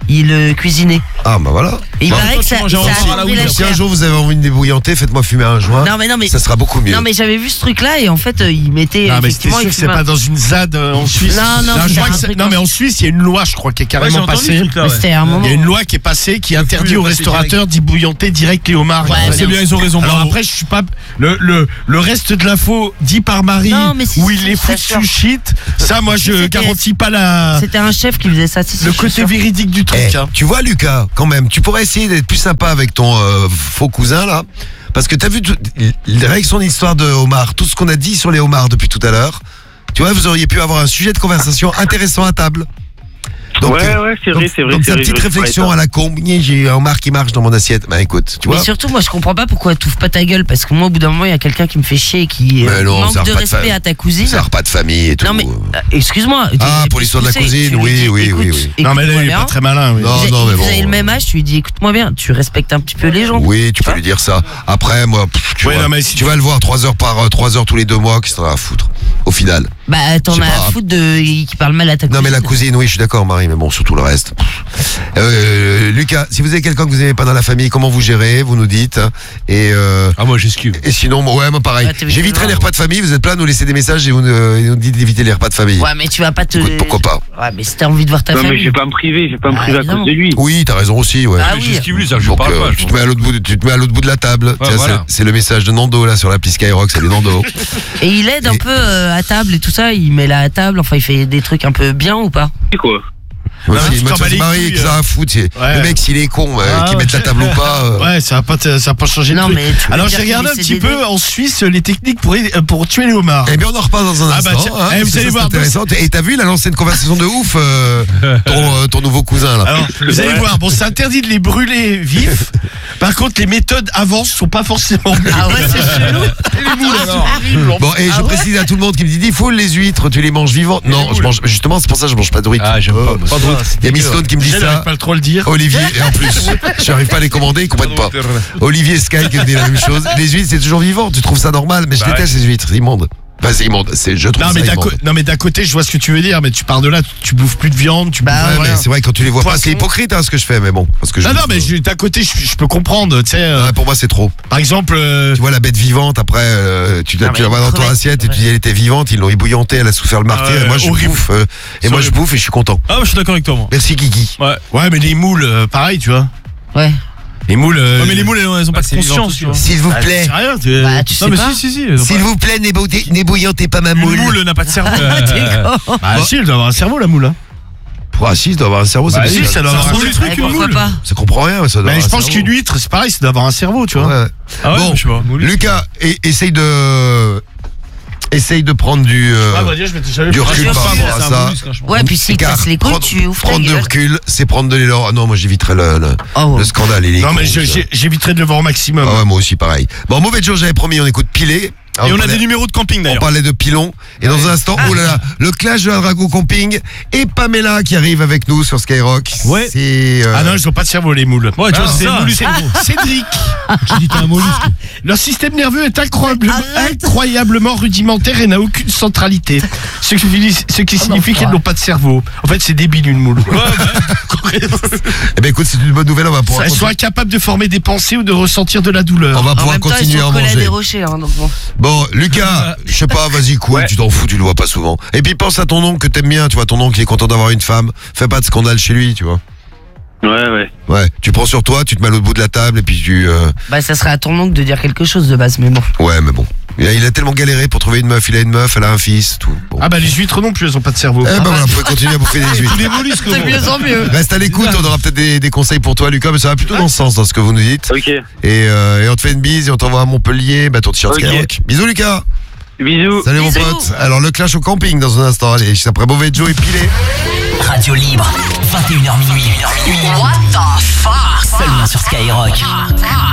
Speaker 5: il euh, cuisinait.
Speaker 2: Ah bah voilà.
Speaker 5: Et il
Speaker 2: Bon.
Speaker 5: paraît que ça, ça a appris la
Speaker 2: Si un
Speaker 5: chair.
Speaker 2: jour vous avez envie de débouillanter, faites-moi fumer un joint.
Speaker 5: Non mais non mais
Speaker 2: ça sera beaucoup mieux.
Speaker 5: Non mais j'avais vu ce truc là et en fait euh, il mettait
Speaker 6: Non, mais
Speaker 5: effectivement
Speaker 6: c'était sûr
Speaker 5: il
Speaker 6: que c'est
Speaker 5: fumait.
Speaker 6: pas dans une Z A D euh, en Suisse.
Speaker 5: Non, non,
Speaker 6: je
Speaker 5: c'était
Speaker 6: crois
Speaker 5: un
Speaker 6: que c'est-
Speaker 5: truc
Speaker 6: non,
Speaker 5: en-
Speaker 6: mais en Suisse, il y a une loi, je crois, qui est carrément
Speaker 7: j'ai entendu ce
Speaker 6: passée.
Speaker 7: truc-là,
Speaker 5: Mais c'était un moment.
Speaker 6: Il y a une loi qui est passée qui interdit aux
Speaker 7: passer
Speaker 6: restaurateurs d'y bouillanter direct les homards.
Speaker 5: Ouais,
Speaker 6: Il
Speaker 7: C'est
Speaker 6: fallait-
Speaker 7: bien, ils ont raison.
Speaker 6: Alors
Speaker 7: bravo.
Speaker 6: après, je suis pas. Le, le, le reste de l'info dit par Marie,
Speaker 5: Non, mais si,
Speaker 6: où
Speaker 5: si,
Speaker 6: il les
Speaker 5: je
Speaker 6: fout
Speaker 5: t'assure.
Speaker 6: sous shit, ça, moi, je
Speaker 5: C'était-
Speaker 6: garantis pas la,
Speaker 5: C'était un chef qui faisait ça. Si, si,
Speaker 6: le
Speaker 5: je suis
Speaker 6: côté
Speaker 5: sûre.
Speaker 6: véridique du truc.
Speaker 2: Eh,
Speaker 6: hein.
Speaker 2: tu vois Lucas, quand même, tu pourrais essayer d'être plus sympa avec ton euh, faux cousin là. Parce que t'as vu, tout, il- avec son histoire de homard, tout ce qu'on a dit sur les homards depuis tout à l'heure, tu vois, vous auriez pu avoir un sujet de conversation intéressant à table. Donc,
Speaker 8: ouais,
Speaker 2: euh,
Speaker 8: ouais, c'est
Speaker 2: donc-
Speaker 8: vrai, c'est vrai.
Speaker 2: Donc
Speaker 8: c'est
Speaker 2: sa
Speaker 8: vrai,
Speaker 2: petite
Speaker 8: je vais
Speaker 2: réflexion
Speaker 8: parler
Speaker 2: à la con, j'ai un homard qui marche dans mon assiette. Bah écoute, tu
Speaker 5: Mais
Speaker 2: vois.
Speaker 5: surtout, moi, je comprends pas pourquoi t'ouvres pas ta gueule. Parce que moi, au bout d'un moment, il y a quelqu'un qui me fait chier et qui euh,
Speaker 2: Mais non,
Speaker 5: manque
Speaker 2: ça a
Speaker 5: de
Speaker 2: pas de
Speaker 5: respect
Speaker 2: fa-
Speaker 5: à ta cousine.
Speaker 2: Ça a pas de famille et tout.
Speaker 5: Non, mais euh, excuse-moi.
Speaker 2: Ah,
Speaker 5: tu-
Speaker 2: pour l'histoire de la
Speaker 5: tu sais,
Speaker 2: cousine,
Speaker 5: tu lui
Speaker 2: oui,
Speaker 5: dis,
Speaker 2: oui,
Speaker 5: écoute,
Speaker 2: oui, oui.
Speaker 6: Non, mais là,
Speaker 5: écoute-moi
Speaker 6: il est pas
Speaker 5: bien.
Speaker 6: très malin. Oui.
Speaker 2: Non,
Speaker 5: Vous avez-
Speaker 2: non, mais
Speaker 5: vous
Speaker 2: bon.
Speaker 5: avez le même âge, tu lui dis écoute-moi bien, tu respectes un petit peu les gens.
Speaker 2: Oui, tu peux lui dire ça. Après, moi, pff, tu,
Speaker 6: Ouais,
Speaker 2: vois,
Speaker 6: non, mais si
Speaker 2: tu vas le voir trois heures par euh, trois heures tous les deux mois, qu'est-ce que t'en as à foutre au final.
Speaker 5: Bah, t'en
Speaker 2: Je sais
Speaker 5: as
Speaker 2: pas.
Speaker 5: à foutre de qui parle mal à ta cousine.
Speaker 2: Non mais la cousine, oui, je suis d'accord, Marie, mais bon, surtout le reste. Euh, Lucas, si vous avez quelqu'un que vous n'aimez pas dans la famille, comment vous gérez? Vous nous dites. Et euh,
Speaker 4: Ah, moi, j'esquive.
Speaker 2: et sinon, moi, ouais, moi pareil.
Speaker 5: Ouais, t'évites
Speaker 2: J'éviterai
Speaker 5: toujours.
Speaker 2: les repas de famille. Vous êtes plein à nous laisser des messages et vous, nous- et nous dites d'éviter les repas de famille.
Speaker 5: Ouais, mais tu vas pas te.
Speaker 2: Écoute, pourquoi pas?
Speaker 5: Ouais, mais si t'as envie de voir ta
Speaker 8: Non, mais
Speaker 5: famille.
Speaker 8: je vais pas me priver, je vais pas me
Speaker 5: Ah,
Speaker 8: priver à
Speaker 5: évidemment.
Speaker 8: cause de lui.
Speaker 2: Oui, t'as raison aussi, ouais.
Speaker 5: Ah
Speaker 4: Mais
Speaker 5: oui.
Speaker 4: j'esquive lui, ça, je
Speaker 2: Donc,
Speaker 4: parle
Speaker 2: euh,
Speaker 4: pas.
Speaker 2: tu, te mets à l'autre bout, de- tu te mets à l'autre bout de la table. Tiens,
Speaker 4: voilà.
Speaker 2: c'est- c'est le message de Nando là sur l'appli Skyrock, salut Nando.
Speaker 5: Et il aide un
Speaker 2: Et-
Speaker 5: peu euh, à table et tout ça. Il met là à table. Enfin, il fait des trucs un peu bien ou pas?
Speaker 8: C'est quoi?
Speaker 2: Moi,
Speaker 6: Non,
Speaker 2: c'est-
Speaker 6: mais tu
Speaker 2: moi,
Speaker 6: t'en
Speaker 2: ça,
Speaker 6: bats
Speaker 2: c'est
Speaker 6: les
Speaker 2: Marie
Speaker 6: couilles,
Speaker 2: que ça a à foutre. c'est-
Speaker 6: Ouais.
Speaker 2: Le mec, s'il est con, euh,
Speaker 6: Ah,
Speaker 2: qu'il
Speaker 6: ouais.
Speaker 2: mette la table ou pas. euh,
Speaker 6: Ouais, ça va pas, te- ça va pas changer le
Speaker 5: Non,
Speaker 6: truc.
Speaker 5: mais tu veux
Speaker 6: Alors
Speaker 5: dire
Speaker 6: j'ai
Speaker 5: qu'il
Speaker 6: regardé un
Speaker 5: essaie
Speaker 6: petit
Speaker 5: d'aider.
Speaker 6: peu en Suisse les techniques pour, euh, pour tuer les homards.
Speaker 2: Eh bien, on en reparle dans un
Speaker 6: Ah bah
Speaker 2: instant.
Speaker 6: tiens,
Speaker 2: hein,
Speaker 6: eh, vous
Speaker 2: parce que
Speaker 6: allez
Speaker 2: ça,
Speaker 6: voir,
Speaker 2: c'est intéressant. Et t'as vu, il a lancé une conversation de ouf, euh, ton, euh, ton nouveau cousin là.
Speaker 6: Alors, vous allez
Speaker 8: Ouais.
Speaker 6: voir, bon, c'est interdit de les brûler vifs. Par contre, les méthodes avancent sont pas forcément bien.
Speaker 5: Ah ouais, c'est chelou.
Speaker 6: les moules alors.
Speaker 2: Bon, et je
Speaker 5: Ah ouais
Speaker 2: précise à tout le monde qui me dit, il faut les huîtres, tu les manges vivantes. Non, je mange, justement, c'est pour ça que je mange pas de huîtres.
Speaker 4: Ah, j'aime pas, moi.
Speaker 2: Pas de huîtres. Il y a Miss Stone qui me dit
Speaker 6: J'arrive
Speaker 2: ça.
Speaker 6: pas trop à le dire.
Speaker 2: Olivier, et en plus, je n'arrive pas à les commander, ils comprennent pas. Olivier Sky qui me dit la même chose. Les huîtres, c'est toujours vivant, tu trouves ça normal, mais je
Speaker 7: Bah
Speaker 2: déteste les huîtres, immondes. Enfin, c'est immonde, c'est, je trouve
Speaker 6: Non
Speaker 2: ça
Speaker 6: mais, d'un
Speaker 2: immonde.
Speaker 6: co- non mais d'un côté je vois ce que tu veux dire, mais tu pars de là, tu, tu bouffes plus de viande, tu
Speaker 5: Bah,
Speaker 6: bouffes
Speaker 2: Ouais,
Speaker 6: rien.
Speaker 2: mais c'est vrai, quand tu les vois pas,
Speaker 6: Poisson.
Speaker 2: c'est hypocrite hein, ce que je fais, mais bon. Parce que je
Speaker 6: Non non mais je- d'un côté je, je peux comprendre, tu sais. euh,
Speaker 2: Ouais, pour moi, c'est trop.
Speaker 6: par exemple, euh,
Speaker 2: Tu vois la bête vivante, après, euh, tu,
Speaker 5: Non,
Speaker 2: tu
Speaker 5: mais
Speaker 2: la vois dans ton
Speaker 5: crevette,
Speaker 2: assiette et tu
Speaker 5: ouais.
Speaker 2: dis elle était vivante, ils l'ont ébouillantée, elle a souffert le martyr,
Speaker 6: ouais,
Speaker 2: et moi je
Speaker 6: horrible.
Speaker 2: bouffe. euh, et moi je
Speaker 6: horrible.
Speaker 2: bouffe et je suis content.
Speaker 7: Ah, ouais, je suis d'accord avec toi, moi.
Speaker 2: Merci Kiki.
Speaker 7: Ouais.
Speaker 6: ouais mais les moules, euh, pareil tu vois.
Speaker 5: Ouais.
Speaker 6: Les moules. euh,
Speaker 7: Ouais, mais les moules, elles ont, elles ont
Speaker 4: Bah,
Speaker 7: pas de
Speaker 4: c'est vivant,
Speaker 7: conscience,
Speaker 4: tout
Speaker 7: tu vois.
Speaker 2: S'il vous
Speaker 6: ah,
Speaker 2: plaît,
Speaker 6: c'est rien. tu-
Speaker 5: Bah, tu sais
Speaker 7: Non, mais
Speaker 5: pas.
Speaker 7: si, si, si. elles ont
Speaker 2: s'il
Speaker 7: pas-
Speaker 2: vous plaît, n'ébouillantez n'ébouillantez pas ma
Speaker 7: Une
Speaker 2: moule.
Speaker 7: moule n'a pas de cerveau.
Speaker 6: Bah si, elle doit avoir un cerveau la moule. Hein.
Speaker 2: Pour assis, ça doit avoir un cerveau,
Speaker 6: Bah
Speaker 2: c'est
Speaker 6: si,
Speaker 2: possible.
Speaker 6: ça doit avoir un
Speaker 7: ressemble
Speaker 6: cerveau.
Speaker 7: le truc,
Speaker 5: Ouais,
Speaker 7: une
Speaker 5: pourquoi
Speaker 7: moule.
Speaker 5: pas?
Speaker 2: Ça comprend rien, mais ça doit
Speaker 6: Mais
Speaker 2: avoir
Speaker 6: je
Speaker 2: un
Speaker 6: pense
Speaker 2: cerveau.
Speaker 6: qu'une huître, c'est pareil, ça doit avoir un cerveau, tu vois.
Speaker 2: Ouais.
Speaker 7: Ah ouais,
Speaker 2: Bon,
Speaker 7: je sais pas.
Speaker 2: Lucas, et- essaye de. Essaye de prendre du. euh,
Speaker 6: Ah, bah, dire, je m'étais jamais
Speaker 2: du
Speaker 6: fait
Speaker 2: recul
Speaker 6: ça.
Speaker 2: par rapport à
Speaker 7: C'est un
Speaker 2: ça.
Speaker 7: mollusque, hein, je pense.
Speaker 5: Ouais, puis s'il te
Speaker 2: Car
Speaker 5: casse les couilles,
Speaker 2: prendre-
Speaker 5: tu ouvres ta
Speaker 2: Prendre du
Speaker 5: gueule.
Speaker 2: recul, c'est prendre de l'élan. Ah non, moi j'éviterais le, le,
Speaker 5: Oh, ouais.
Speaker 2: le scandale. Il est
Speaker 6: Non
Speaker 2: con,
Speaker 6: mais je-
Speaker 2: ça.
Speaker 6: j'ai- j'éviterai de le voir au maximum.
Speaker 2: Ah ouais, moi aussi, pareil. Bon, mauvais jour, j'avais promis, on écoute Pilé. Ah,
Speaker 7: Et on a
Speaker 2: parlait-
Speaker 7: des numéros de camping
Speaker 2: On
Speaker 7: d'ailleurs.
Speaker 2: parlait de pilon. Et dans un instant, oh là là, le clash de la Drago Camping et Pamela qui arrive avec nous sur Skyrock.
Speaker 7: Ouais.
Speaker 2: C'est. euh,
Speaker 6: Ah non, ils ont pas de cerveau les moules.
Speaker 7: Ouais, tu vois, c'est
Speaker 6: ça.
Speaker 7: un mollusque.
Speaker 6: Cédric.
Speaker 7: J'ai dit t'es un mollusque.
Speaker 6: Leur système nerveux est incroyablement,
Speaker 5: Arrête.
Speaker 6: incroyablement rudimentaire et n'a aucune centralité. Ce qui, ce qui signifie qu'elles n'ont pas de cerveau. En fait, c'est débile une moule.
Speaker 2: Eh ben écoute, c'est une bonne nouvelle, on va pouvoir.
Speaker 6: Elles sont
Speaker 2: continuer-
Speaker 6: incapables de former des pensées ou de ressentir de la douleur.
Speaker 2: On va
Speaker 5: En
Speaker 2: pouvoir
Speaker 5: même temps, ils
Speaker 2: continuer à
Speaker 5: sont collés à des
Speaker 2: manger.
Speaker 5: rochers, hein, donc bon.
Speaker 2: Bon, Lucas, je sais pas, vas-y, cool, tu t'en fous, tu le vois pas souvent. Et puis pense à ton oncle que t'aimes bien, tu vois, ton oncle qui est content d'avoir une femme. Fais pas de scandale chez lui, tu vois.
Speaker 8: Ouais, ouais.
Speaker 2: Ouais, tu prends sur toi, tu te mets à l'autre bout de la table et puis tu. euh,
Speaker 5: Bah, ça serait à ton oncle de dire quelque chose de base, mais bon.
Speaker 2: Ouais, mais bon. Il a, il a tellement galéré pour trouver une meuf, il a une meuf, elle a un fils, tout. Bon.
Speaker 6: Ah bah les huîtres non plus, elles ont pas de cerveau.
Speaker 2: Eh ben voilà, vous pouvez continuer à bouffer des huîtres.
Speaker 5: C'est mieux en mieux.
Speaker 2: Reste à l'écoute, on aura peut-être des, des conseils pour toi, Lucas, mais ça va plutôt dans ce sens, dans ce que vous nous dites.
Speaker 8: Ok.
Speaker 2: Et, euh, et on te fait une bise et on t'envoie à Montpellier, bah ton t-shirt
Speaker 8: Ok.
Speaker 2: Skyrock. Bisous, Lucas.
Speaker 8: Bisous.
Speaker 2: Salut mon
Speaker 5: Bisous.
Speaker 2: pote. Alors le clash au camping dans un instant. Allez, juste après Mauvais Joe et Pilé.
Speaker 9: Radio libre, vingt et une heures minuit. What the fuck? Seulement sur Skyrock.